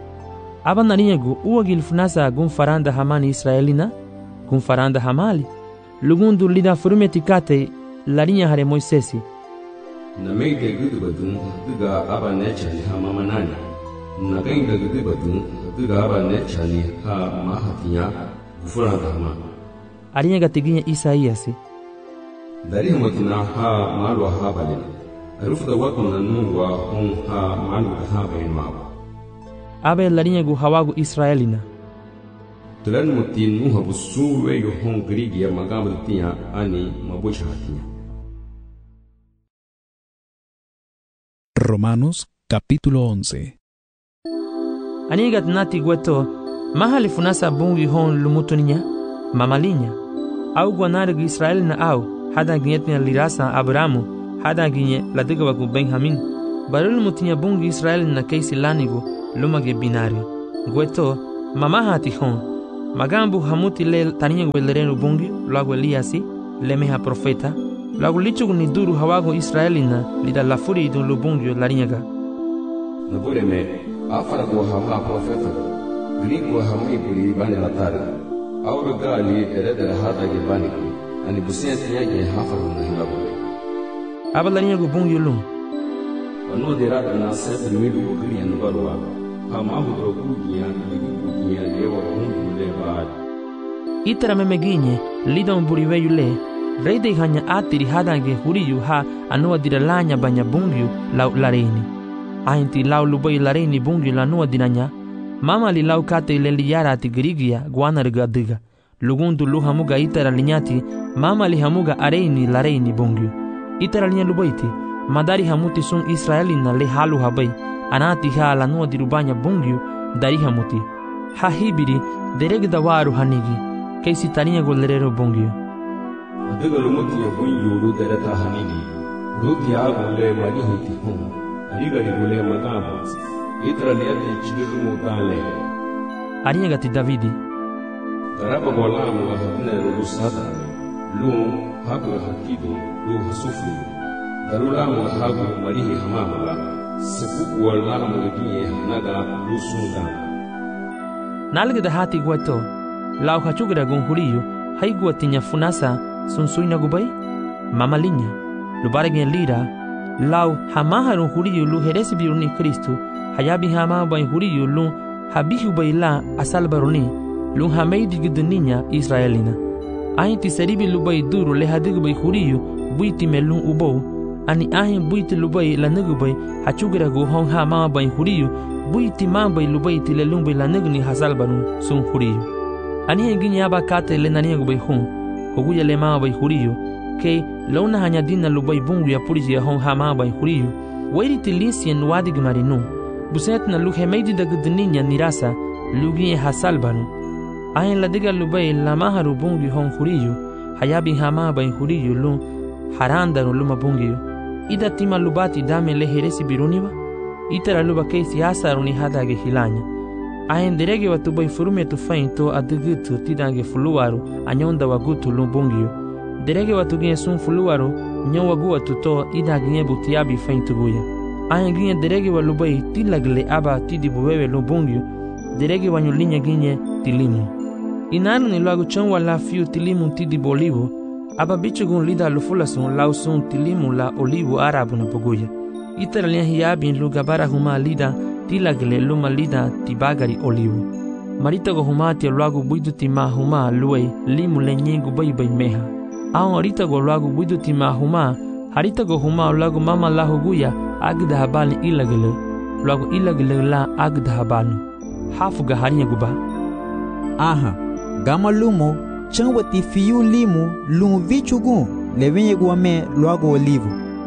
Aba narinyagu uwa gilfunasa gun faranda hamani Israelina, gun faranda hamali. Lugundu lida furumeti kate larinya hare Moisesi. Na meide gudu badun duga aba nechali ha mama nani. Na gainga gudu badun duga aba nechali ha mahatinya gufuranda hama. Arinyaga tiginya Isaíasi. Dari hamatina ha malwa ha balina. Rufuda watu na nungwa hon ha malu ha bain mawa. Abe larinyagu hawagu Israelina. Tulan muti nuha busuwe yo hon grigi ya magamba tinya ani mabusha hatinya. Romanos capítulo once. Anigat nati gweto mahali funasa bungi hon lumutuninya mamalinya. Au guanargu Israelina au hada ginyetnya lirasa Abrahamu. Hada ginye ladiga wagu Benjamin. Barul mutinya bungi Israel na kaisi lanigu luma ge binario. Gueto, mamaha tijón. Magambu hamuti le tania guelereno bungi, luego Eliasi, lemeha profeta. Luego lichu ni duru hawago Israelina, lida la furi dun lubungio larinyaga. Nabureme, afara go hama profeta. Grigo hami buri bani latari. Auru gali erede hada ge bani. Ani busenti yake hafaru na hilabu. Aba larinyago bungio lum. Ano derada na sete midu bukri anu barwa. Hama hudro kugia, kugia lewa hundu le baad. Itara memeginye, lida un buriveyu le. Rei de hanya atiri hadange huriyu ha anua diralanya banya bungyu lau lareini. Ainti lau lubai lareini bungyu lanua dinanya. Mama li lau kate le liyara ati girigia guana rigadiga. Lugundu lu hamuga itara linyati, mama li hamuga areini lareini bungyu. Itara linya lubaiti, madari hamuti sun Israelina le halu habai. Anati ha lanua dirubanya bungyu dari hamuti. Ha hibiri deregda waru hanigi. Keisi tania golerero bungyu. Adega lumuti ya bunyu lu dereta hanigi. Ruti agu le mani huti hum. Adiga digule magabu. Itra liate chigiru mutale. Arinya gati Davidi. Daraba golamu wa habina lu sada. Lu hagu hakidu lu hasufu. Darulamu wa hagu marihi hamamala. Sepuku wa lamu leginye hanaga lu sunda. Nalga hati guato. Lau hachugra gonhuriyo. Haigua tinya funasa. Sunsuina gubai, mama linya, lubaragin lira, lau hamaharun huriyu lu heresi biruni Kristu, hayabi hama bain huriyu lu habihu baila asal baruni, lu hameidi guduninya Israelina. Ainti seribi lubai duru le hadigu bai huriyu, buiti melun ubou, ani ahin buiti lubai la nugubai, hachugira gu hong hama bain huriyu, buiti mambai lubai tile lumbai la nuguni hasal barun sun huriyu. Ani engini aba kate le nania gubai hun, Hoguya le maa bai huriyo, ke launa hanyadina lubai bungu ya puriji ya hong hama bai huriyo, wairi tilisien wadig marinu, buset na luhe meidi da gudninya nirasa, lugi hasal banu. Ayin la diga lubai la maharu bungu hong huriyo, hayabi hama bai huriyo lu, harandanu luma bungu. Ida tima lubati dame le heresi biruniwa, itara luba keisi asaru ni hadage hilanya. Ahen derege watu bai furume tu fain to adugutu tidange fuluwaru anyonda wagutu lumbungio. Derege watu gine sun fuluwaru nyon wagu watu to ida gine butiabi fain tuguya. Ahen gine derege wa lubai tilagle aba tidi buwewe lumbungio. Derege wanyo linya gine tilimu. Inaru ni luagu chanwa la fiu tilimu tidi bolivu. Aba bichu gun lida lufulasun lau sun tilimu la olivu arabu na buguya. Itara linya hiyabin lugabara huma lida tilagle luma lida tibagari olivu. Marita go humati luagu buidu tima huma luei limu lenyengu bai bai meha. Aon arita go luagu buidu tima huma, harita go huma luagu mama la huguya agda habali ilagle. Luagu ilagle la agda habalu. Hafu ga harinya guba. Aha, gama lumo, changwati fiyu limu lumu vichugu levenye guame luagu olivu.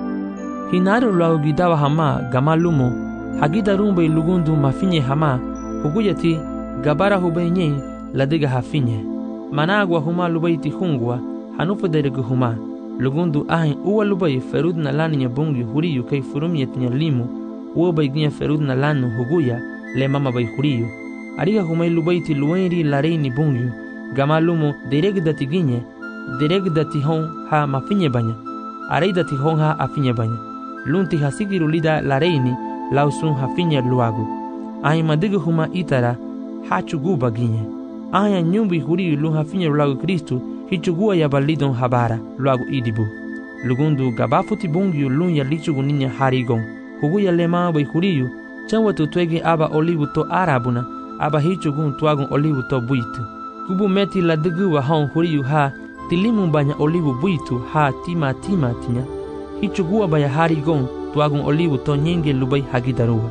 Hinaru luagu gidawa hama gama lumo, hagida rumbe lugundu mafinye hama, huguyati gabara hubenye ladiga hafinye. Managwa huma lubaiti hungwa, hanufu deregu huma. Lugundu ahin uwa lubai ferud na lani nya bungi huriyu kay furumiyet nya limu, uwa baiginya ferud na lanu huguya le mama bai huriyu. Ariga humay lubaiti luwenri lareini bungi, gama lumo dereg dati ginye, dereg dati hon ha mafinye banya, arei dati hon ha afinye banya. Lunti hasigiru lida lareini, lausun hafinya luagu. Ahi madigu huma itara hachuguba ginye. Aya nyumbi huri lu hafinya luagu Kristu hichugua ya balidon habara luagu idibu. Lugundu gabafuti bungiu lun ya lichugu ninya harigon. Hugu ya lema bai huriyu chanwa tutwege aba olivu to arabuna aba hichugun tuagun olivu to buitu. Kubu meti la digu wa hon huriyu ha tilimu banya olivu buitu ha tima tima tinya. Hichugua baya harigon tuagun olivu to nyenge lubai hagidaruwa.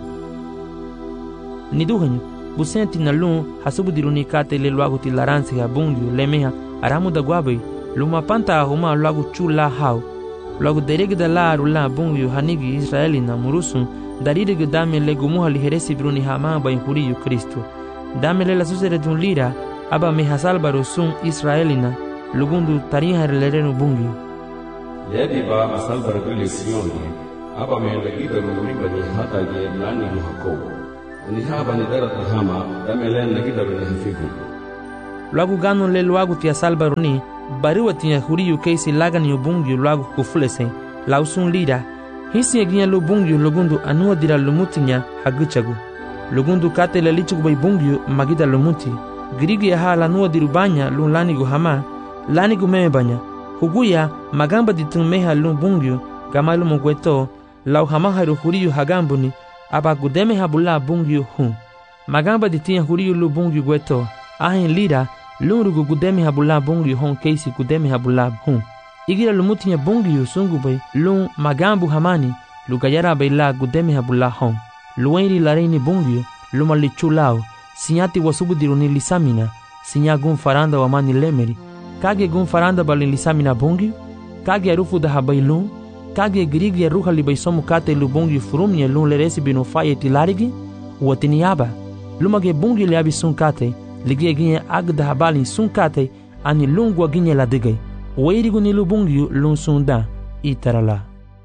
Niduhanyu, busenti na lun hasubu diruni kate le luagu ti laransi ha bungiu lemeha aramu da guabai luma panta ahuma luagu chula hau. Luagu derege la rula bungiu hanigi Israeli na murusun darirege dame le gumuha liheresi bruni hama bain huriyu Kristu. Dame le la susere dun lira aba mehasalbaro sun Israeli na lugundu tariha lerenu bungiu. Yadi ba asalbar gule siyoni aba me lagida ruri bani hata ge lani muhako. ni haba ni dara tahama damelen nagida bani hafiku luagu gano le luagu tia salba runi bariwa tia huriyu keisi lagan yu bungi luagu kufulese lausun lira hisi aginya lu bungi lugundu anua dira lumutinya haguchagu lugundu kate le lichugu bai bungi magida lumuti girigi ya hala nua dirubanya lu lanigu hama lanigu meme banya huguya magamba ditunmeha lu bungi gamalu mugweto lau hama haru huriyu hagambuni aba gudeme habula bungi hu magamba ditia huriyu lu bungi gweto ahin lira lurugu gudeme habula bungi hon keisi gudeme habula hu igira lumutinya bungi sungu bai lu magambu hamani lu gayara bai la gudeme habula hon luenri lareini bungi lu malichulao sinyati wasubu diruni lisamina sinya gun faranda wa mani lemeri kage gun faranda balin lisamina bungi kage arufu da habailu kage girigi ya ruha libai somu kate lu bungi furumye lu leresi binu faye tilarigi watini yaba lumage bungi liabi sun kate ligie ginye agda habalin sun kate ani lungwa ginye la digay weirigu ni lu bungi lun sunda itarala.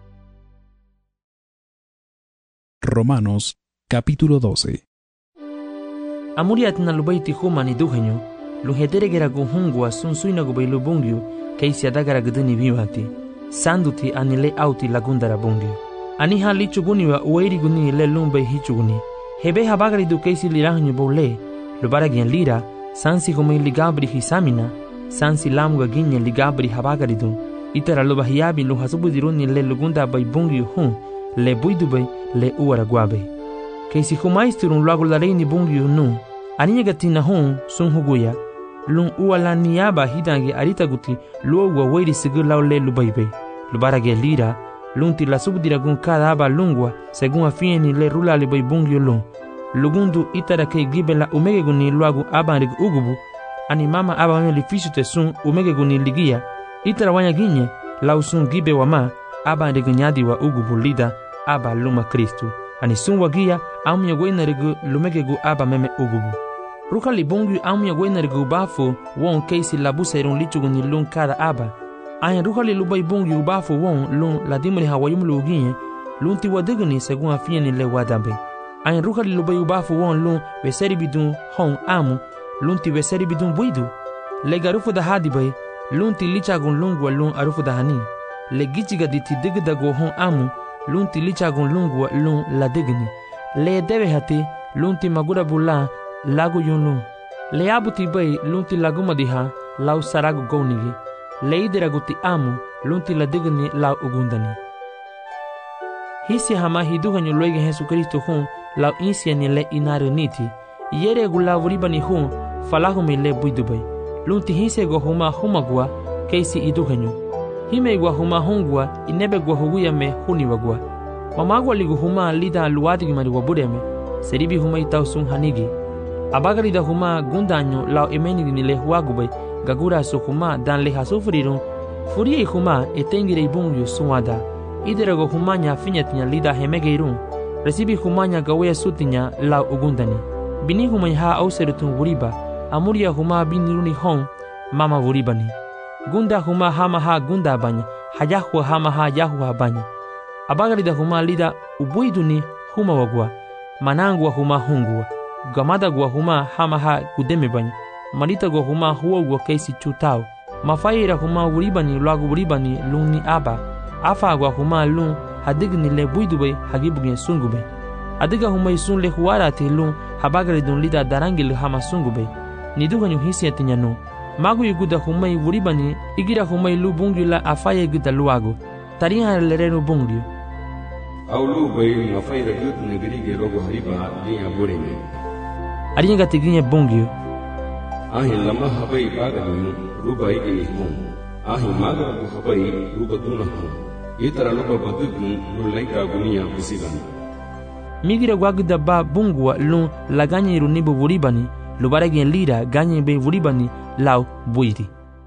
Romanos capítulo doce. Amuriat na lubaiti huma ni duhenyo luheteregera guhungwa sun suina gubai lu bungi keisi adagara guduni viwati sanduti anile auti lagundara bungi ani ha lichuguni wa weiriguni le lumbai hichuguni hebe habagari du keisi lirahnyu bole lubaragian lira sansi humai ligabri hisamina sansi lamuga ginye ligabri habagari du itara lubahiabi lu hasubudiruni le lugunda bai bungi hu le buidubai le uara guabe keisi humaisturun lagu lareini bungi nu aninya gatina hu sun huguya lun uala niyaba hidange arita guti luogwa weiri sigur lau le lubaibe lubarage lira lunti la subdiragun kada aba lungwa según afieni le rula le bai bungi lun lugundu itara ke gibe la umege guni luagu abanrig ugubu ani mama aba wame lifishu te sun umege guni ligia itara wanya ginye lau sun gibe wama abanrig nyadi wa ugubu lida aba luma Kristu ani sun wagia amya gwena rigu lumege gu aba meme ugubu ruka li bungi amya gwena rigu bafu won keisi labuse irun lichuguni lun kada aba ayan ruka li lubai bungi ubafu won lun ladimri hawayum luginye lun ti wadiguni según afieni le wadambe ayan ruka li lubai ubafu won lun weseri bidun hon amu lun ti weseri bidun buidu le garufu da hadibai lun ti lichagun lungwa lun arufu da hani le gichiga diti digdago hon amu lun ti lichagun lungwa lun ladigni le debe hati lun ti magura bula lagu yun lun le abuti bai lun ti laguma diha lau saragu gownigi le idiraguti amu lun ti ladigni lau ugundani hisi hama hiduhanyu loige Jesu Kristo hun lau insiani le inaru niti yere gula vuribani hun falahumi le buidubai lun ti hise go huma humagua keisi iduhanyu hime gwa huma hungwa inebe gwa huguya me huni wagwa mamagwa ligu huma lida luadigi mari wabureme seribi huma itau sun hanigi abagari da huma gundanyo lau emenigi ni le huagubai gagura su huma dan le hasufrirun furie huma etengire ibungyu suwada iderago huma nya finyatinya lida hemegeirun resibi huma nya gawe sutinya lau ugundani bini huma ha auserutun wuriba amuria huma biniruni hon mama wuribani gunda huma hama ha gunda banya hajahwa hama ha yahwa banya abagari da huma lida ubuiduni huma wagwa manangwa huma hungwa gamada gwa huma hama ha gudeme banya marita gwa huma huwa gwa keisi chutao mafaira huma wuribani lwagu wuribani luni aba afa gwa huma lun hadigni le buidube hagibugye sungube adiga huma isun le huara te lun habagari dun lida darangil hama sungube niduganyu hisiatinya no magu yuguda humai wuribani igira humai lu bungi la afaya yuguda luago tariha lerenu bungi au lu bai mafaira gut negirige logo hariba dinya boreme arinya gatiginya bungi ahin lama habai baga dunu rubai ini hum ahin maga gu habai ruba duna hum itara luba badugun lu laika gunia bisibani migira gwaguda ba bungwa lu laganya irunibu wuribani lubaragien lira ganye be wuribani lau buiri.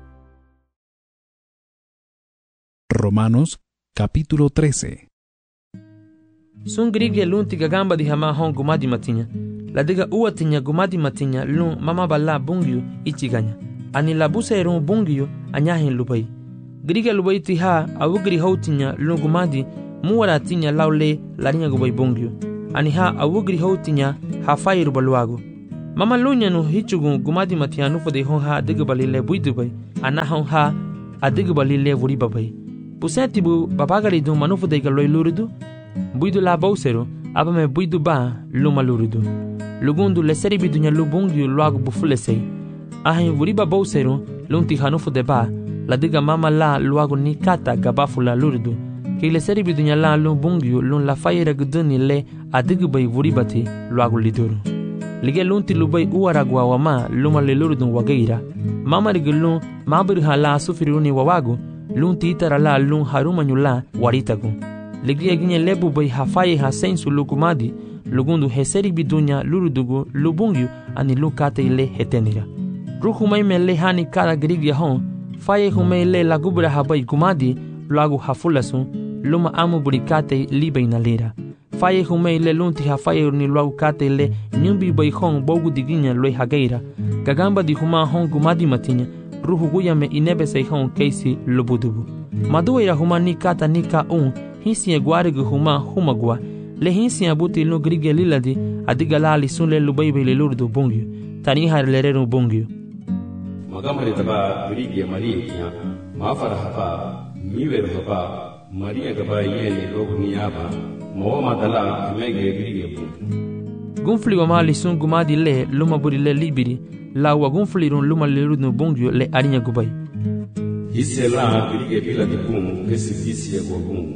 Romanos capítulo trece. Sun grige lun tiga gamba di hama hon gumadi matinya. La diga uatinya gumadi matinya lun mama bala bungyu ichiganya. Ani la busa erun bungyu anyahin lubai. Grige lubai tiha awugri hautinya lun gumadi muwara tinya lau le larinya gubai bungyu. ani ha awugri hotinya ha fairu baluago. Mama lunya no hichugun gumadi matianu fode hon ha digabali le buidubai, ana hon ha adigabali le vuribabai. Pusetibu babagari do manufu de galoi luridu, buidu la bausero, abame buidu ba luma luridu. Lugundu le seribi dunya lubungi luago bufulesei. Ahin vuriba bausero, lunti hanufu de ba, la diga mama la luago ni kata gabafula luridu. Ke le seribi dunya la lubungi lun la fayera guduni le adigabai vuribati luago liduru. Lige lunti lubai uaragwa wama luma le luridu wageira. Mama rigulun mabiri hala sufiruni wawago, lunti itara la lun harumanu la waritagu. Ligia ginye lebu bai hafaye ha sensu lukumadi, lugundu heseri bidunya lurudugu lubungyu ani lukate ile hetenira. Ruhumai me le hani kara grigia hon, faye humei le lagubra habai kumadi, lagu hafulasun, luma amu burikate libe inalira. Faye humei le lunti hafaye ni lagu kate le nyumbi bai hon bogu diginya loi hageira. Gagamba di huma hon kumadi matinya, ruhu guya me inebe se hon keisi lubudubu. Maduwa ira huma ni kata ni ka un, hinsi e guarigu huma humagua, le hinsi abuti lu grige liladi, adigalali sun le lubaibe le lurdu bungyu, taniha le reru bungyu. Magamari taba grige maria, mafara hapa, miweru hapa, maria gaba yeni logu niyaba, mawama dala amege grige bungyu. Gunfli wa mali sun gumadi le luma buri le libiri, la wa gunfli run luma le lurdu bungyu le arinya gubai. Hisse la grige bila di bung, kesi hisse kwa bung.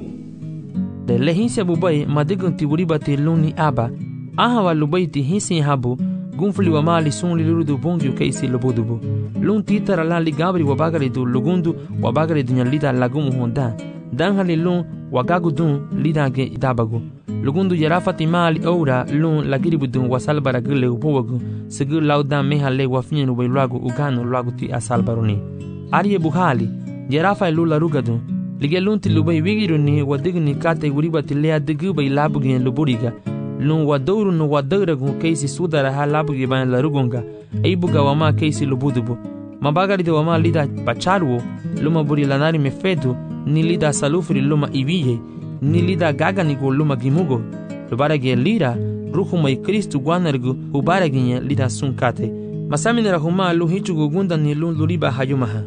Le hinsi abubai madigun tiburiba te luni aba, aha wa lubai ti hinsi habu, gunfli wa mali sun li lurudu bungyu keisi lubudubu. Lun titara la li gabri wa bagari du lugundu wa bagari dunya lida lagumu honda, danhali lun wa gagu dun lida ge idabagu. Lugundu yarafati mali oura lun lagiribu dun wa salbara gile upowagu, segu lauda meha le wa finyenu bai luagu uganu luagu ti asalbaruni. Arie buhali, yarafa lula rugadun, lige lunti lubai wigiruni wa digni kate uribati lea digubai labugi luburiga, lun wa douru no wa douragu keisi sudara ha labugi ban la rugunga, eibuga wama keisi lubudubu. Mabagari de wama lida bacharuo, luma buri lanari mefedu, ni lida salufri luma ibiye, ni lida gaganigo luma gimugo, lubarage lira, ruhuma i Kristu guanargu ubaraginye lida sunkate. Masaminera huma lu hichugu gunda ni lun luriba hayumaha.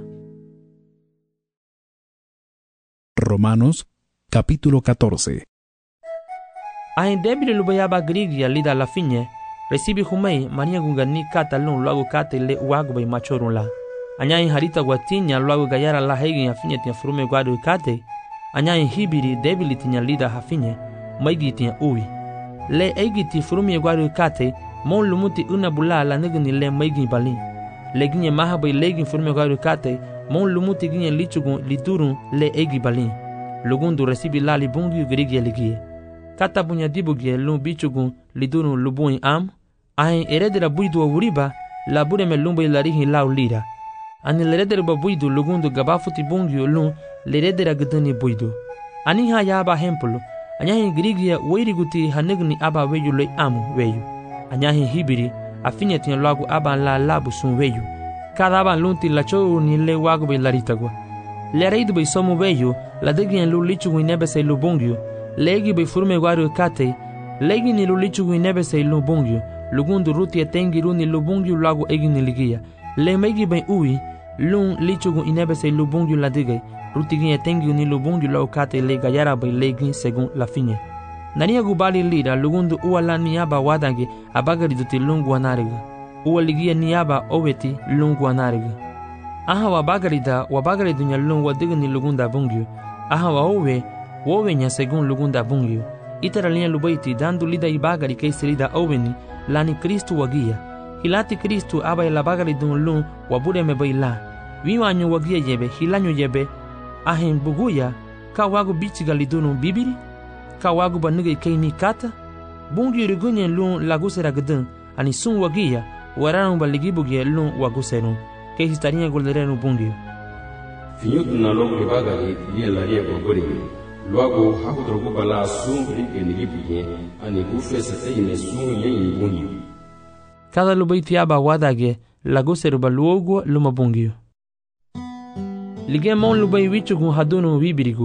Romanos capítulo catorce. Ahin debile lubayaba grigia lida la finye, recibi humei maria gungani kata lun luago kate le uago bay machorun la. Anyahin harita guatinya luago gayara la hegin ya finye tia frume guadu kate, anyahin hibiri debili tinya lida hafinye, maigi tia uwi. Le egi ti frume guadu kate, mon lumuti una bula la negni le maigi balin. Le ginye mahabay legin frume guadu kate, mon lumuti ginye lichugun lidurun le egi balin. Lugundu recibi la libungi grigia ligie. Kata bunya dibugie lun bichugun lidurun lubuin am, ahin eredera buidu awuriba, la bude me lumba ilarihin lau lira. Ani leredera buidu lugundu gabafuti bungi lun leredera gudani buidu. Ani ha yaba hempulu, anyahin grigia weiriguti hanegni aba weyu le amu weyu. Anyahin hibiri, afinyati lagu aba la labu sun weyu. Cada aba lunti la chou ni le wagu be laritagwa. Le reidu be somu weyu, la degien lu lichu inebe se lu bungyu, legi be furme guaru kate, legi ni lu lichu inebe se lu bungyu, lugundu ruti etengi runi lu bungyu lagu egi ni ligia. Le megi be ui, lun lichu inebe se lu bungyu la digay, ruti gin etengi ni lu bungyu lagu kate le gayara be legi segun la finye. Nania gubali lira lugundu uwa la niaba wadangi abagari duti lungu anariga. Uwa ligia niaba oweti lungu anariga. Aha wabagarida wabagari dunya lungu wadigni lugunda bungyu. Aha wa owe, wowe nya segun lugunda bungyu. Itara linya lubaiti dandu lida ibagari keisi lida oweni lani Kristu wagia. Hilati Kristu aba ilabagari dun lun wabure mebaila. Wiwanyu wagia yebe hilanyu yebe. Ahin buguya ka wagu bichiga lidunu bibiri. Ka wagu banuga ikei ni kata, bungi rigunya lun lagusera gudun, ani sun wagia, waranu baligibugia lun waguserun, kei histarinha golderenu bungi. Finyutu na logu libagari liye laria gogori, luago haku drogu bala sun rike nigibugie, ani gufe satayine sun yenyi bungi. Cada lubaiti aba wadage, laguseru baluogu luma bungi. Lige mon lubai wichugu hadunu wibirigu,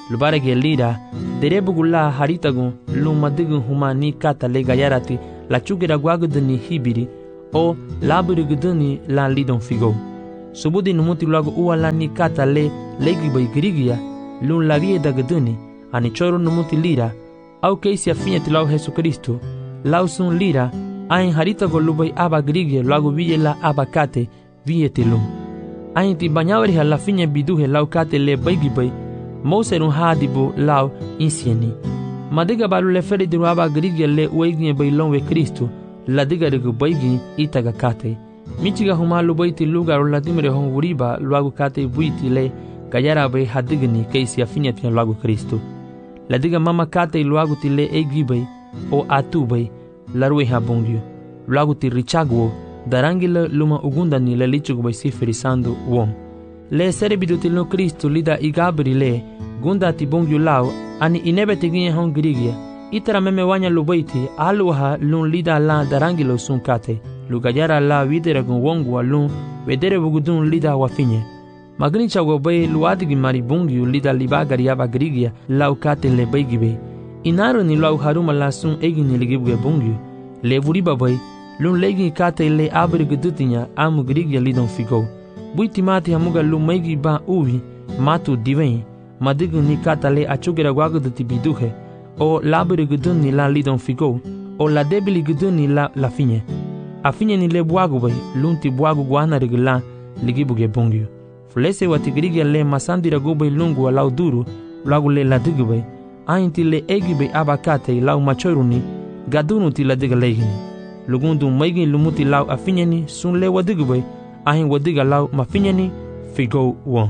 lubarege lira derebugula haritagun lumadigun humani kata le gayarati la chugera guagudani hibiri o laburigudani la lidon figo subudi numuti lagu uala ni kata le legi bay grigia lun lavie dagudani ani choro numuti lira au keisi afinyati lau Jesu Kristo lau sun lira ain haritago lubay aba grigia lagu vie la abakate viete lum ain ti banyawri la finya biduhe lau kate le baygi bay Mouserun hadibu lau insieni. Madiga balu le feri diru aba grigia le ueginye bay lonwe Kristo la diga rigu baygi itaga kate. Michiga humalu bayti lugar la dimre hon wuriba luagu kate buiti le gayara bay hadigni keisi afinyati luagu Kristo. La diga mama kate luagu ti le egi bay o atu bay la rue habongyo. Luagu ti richagwo darangile luma ugundani le lichugu bay siferisando wom. Le serebidu til no Kristo lida igabri le gunda ti bongyu lao ani inebe tiginye hon grigia itara meme wanya lubaiti aluha lun lida la darangilo sun kate lugayara la videre gun wongu alun vedere bugudun lida wafinye magni chago bay luadigi mari bongyu lida libagari aba grigia lau kate le baygibe inaro ni lau haruma la sun egini ligibuge bongyu le vuriba bay lun legi kate le abri gudutinya amu grigia lidon figo buiti mati hamuga lumaigi ba uwi matu divin madigu ni kata le achugera guagudu ti biduhe o laburi gudun ni la lidon figo o la debili gudun ni la la finye a finye ni le buagu bay lunti buagu guana regla ligibuge bongyo flese watigrigia le masandira gubay lungu lau duru lagu le la digu bay ainti le egi bay abakate lau machoruni gadunu ti la diga legini lugundu maigi lumuti lau a finye ni sun le wadigu bay ahin wadiga lau mafinyani figo won.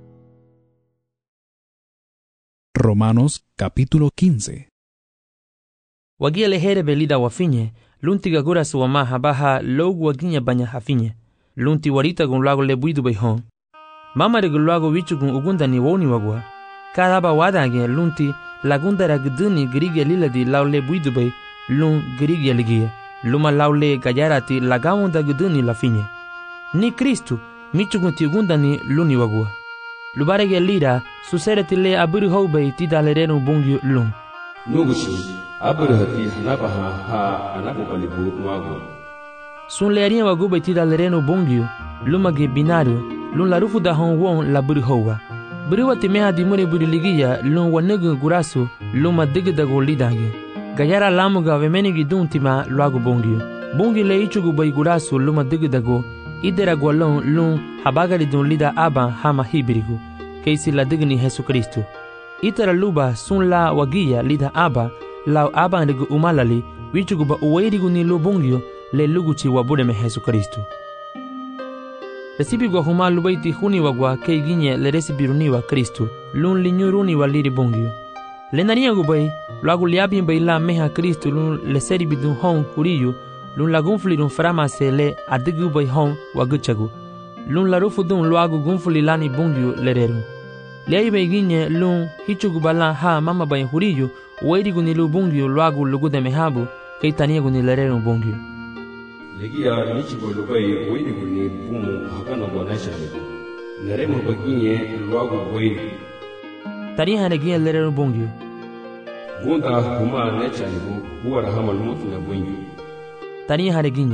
Romanos capítulo quince. Wagia lehere belida wafinye, lunti gagura suwama habaha logu waginya banya hafinye. Lunti warita gun lago le buidu bayhon. Mama regu lago wichu gun ugunda ni woni wagwa. Kadaba wadage lunti lagunda ragduni grigia liladi lau le buidu bay lun grigia ligia. Luma lau le gayarati lagawunda guduni la finye. Ni Kristu michugun ti gundani luni wagua. Lubarege lira susereti le aburi houbei ti dalerenu bungyu lun. Nugushi aburi hati hanabaha ha anakupalibu nuagu. Sun le aria wagu bei ti dalerenu bungyu lumage binario lun la rufu da hon won la buri houwa. Buri wati meha di mure buri ligia lun wanegu gurasu luma digidago lidage. Gayara lamuga vemenigi duntima luagu bungyu. Bungyu le ichugu bei gurasu luma digidago idera gwalon lun habagari dun lida aba hama hibirigu keisi la digni Jesu Kristo itara luba sun la wagia lida aba lau aba ndigu umalali wichugu ba uweirigu ni lubungyo le luguchi wabure me Jesu Kristo resibi gwa huma lubaiti huni wagwa kei ginye le resibiruni wa Kristo lun linyuruni wa liri bungyo le nariya gubai lagu liabi mbai la meha Kristo lun le seribi dun hon kuriyu lun la gunfuli dun faramase le adigu bay hon waguchagu lun la rufu dun luagu gunfuli lani bungyu lereru le ay bay ginye lun hichugu bala ha mama bay huriyu wairigu ni lu bungyu luagu lugude mehabu kei taniyagu ni lereru bungyu legia nichigo lubai wairigu ni bumu hakana bonashanigu neremu baginye luagu wairigu taniya haneginye lereru bungyu gunda huma nechanigu huwa rahama lumutu na bungyu tani hareginye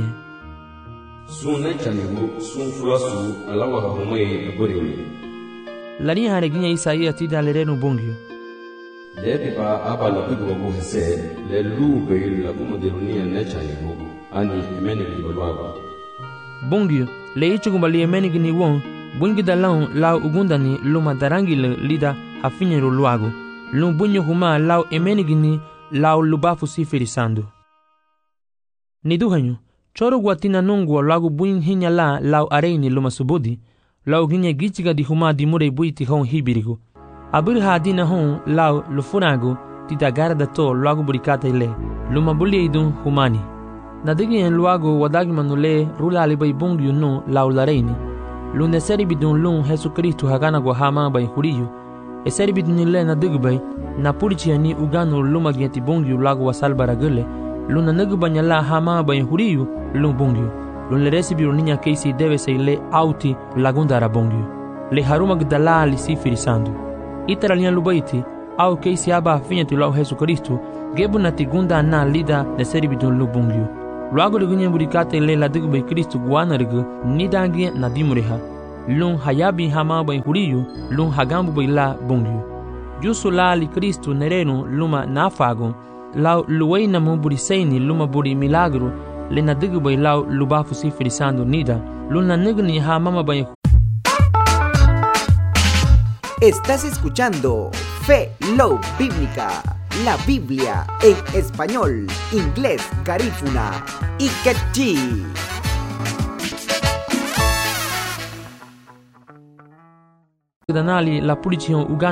sun nechanigu sun furasu alawa humay aburimi lani hareginye Isaia ti dalerenu bungyo lebi ba aba la bigo bu hese le lube la kumadiruniya nechanigu ani emenigi balwaga bungyo le ichugu bali emenigi ni won bungi dalon lau ugundani luma darangile lida hafinyeru luago lum bunyo huma lau emenigi ni lau lubafu sifirisando ni duhanyo choro guatina nungwa lagu buin hinya la lau areini luma subudi lau ginye gichiga di huma di mure buiti hon hibirigo abur hadina hon lau lufunago ti dagara da to lagu burikata ile luma buli idun humani nadigi en luago wadagi manule rula alibai bungyu no lau lareini lunde seri bidun lun Jesu Kristo hagana gwa hama bai huriyo e seri bidun ile nadigi bai na purichi ni ugano luma gieti bungyu lagu wasalbara gule luna nagu banyala hama bay huriyu lun bungyu lun le resibiru ninya keisi deve se le auti lagundara bungyu le haruma gdala li sifiri sandu itaralian lubaiti au keisi aba finyetu lau Jesucristo gebu na tigunda na lida de seribidun lubungyu luago lugunye burikate le la digbe Cristo guanargu nidangi na dimureha lun hayabi hama bai huriyu lun hagambu bai la bungyu jusu la li Cristo nereno luma nafago lau luwei na muburiseini luma buri milagro le na digbe lau lubafu si frisando nida lun na nigni ha mama bai. Estás escuchando Fe Love Bíblica, la Biblia en español, inglés, garífuna y quechí. Danali la pulici Uganda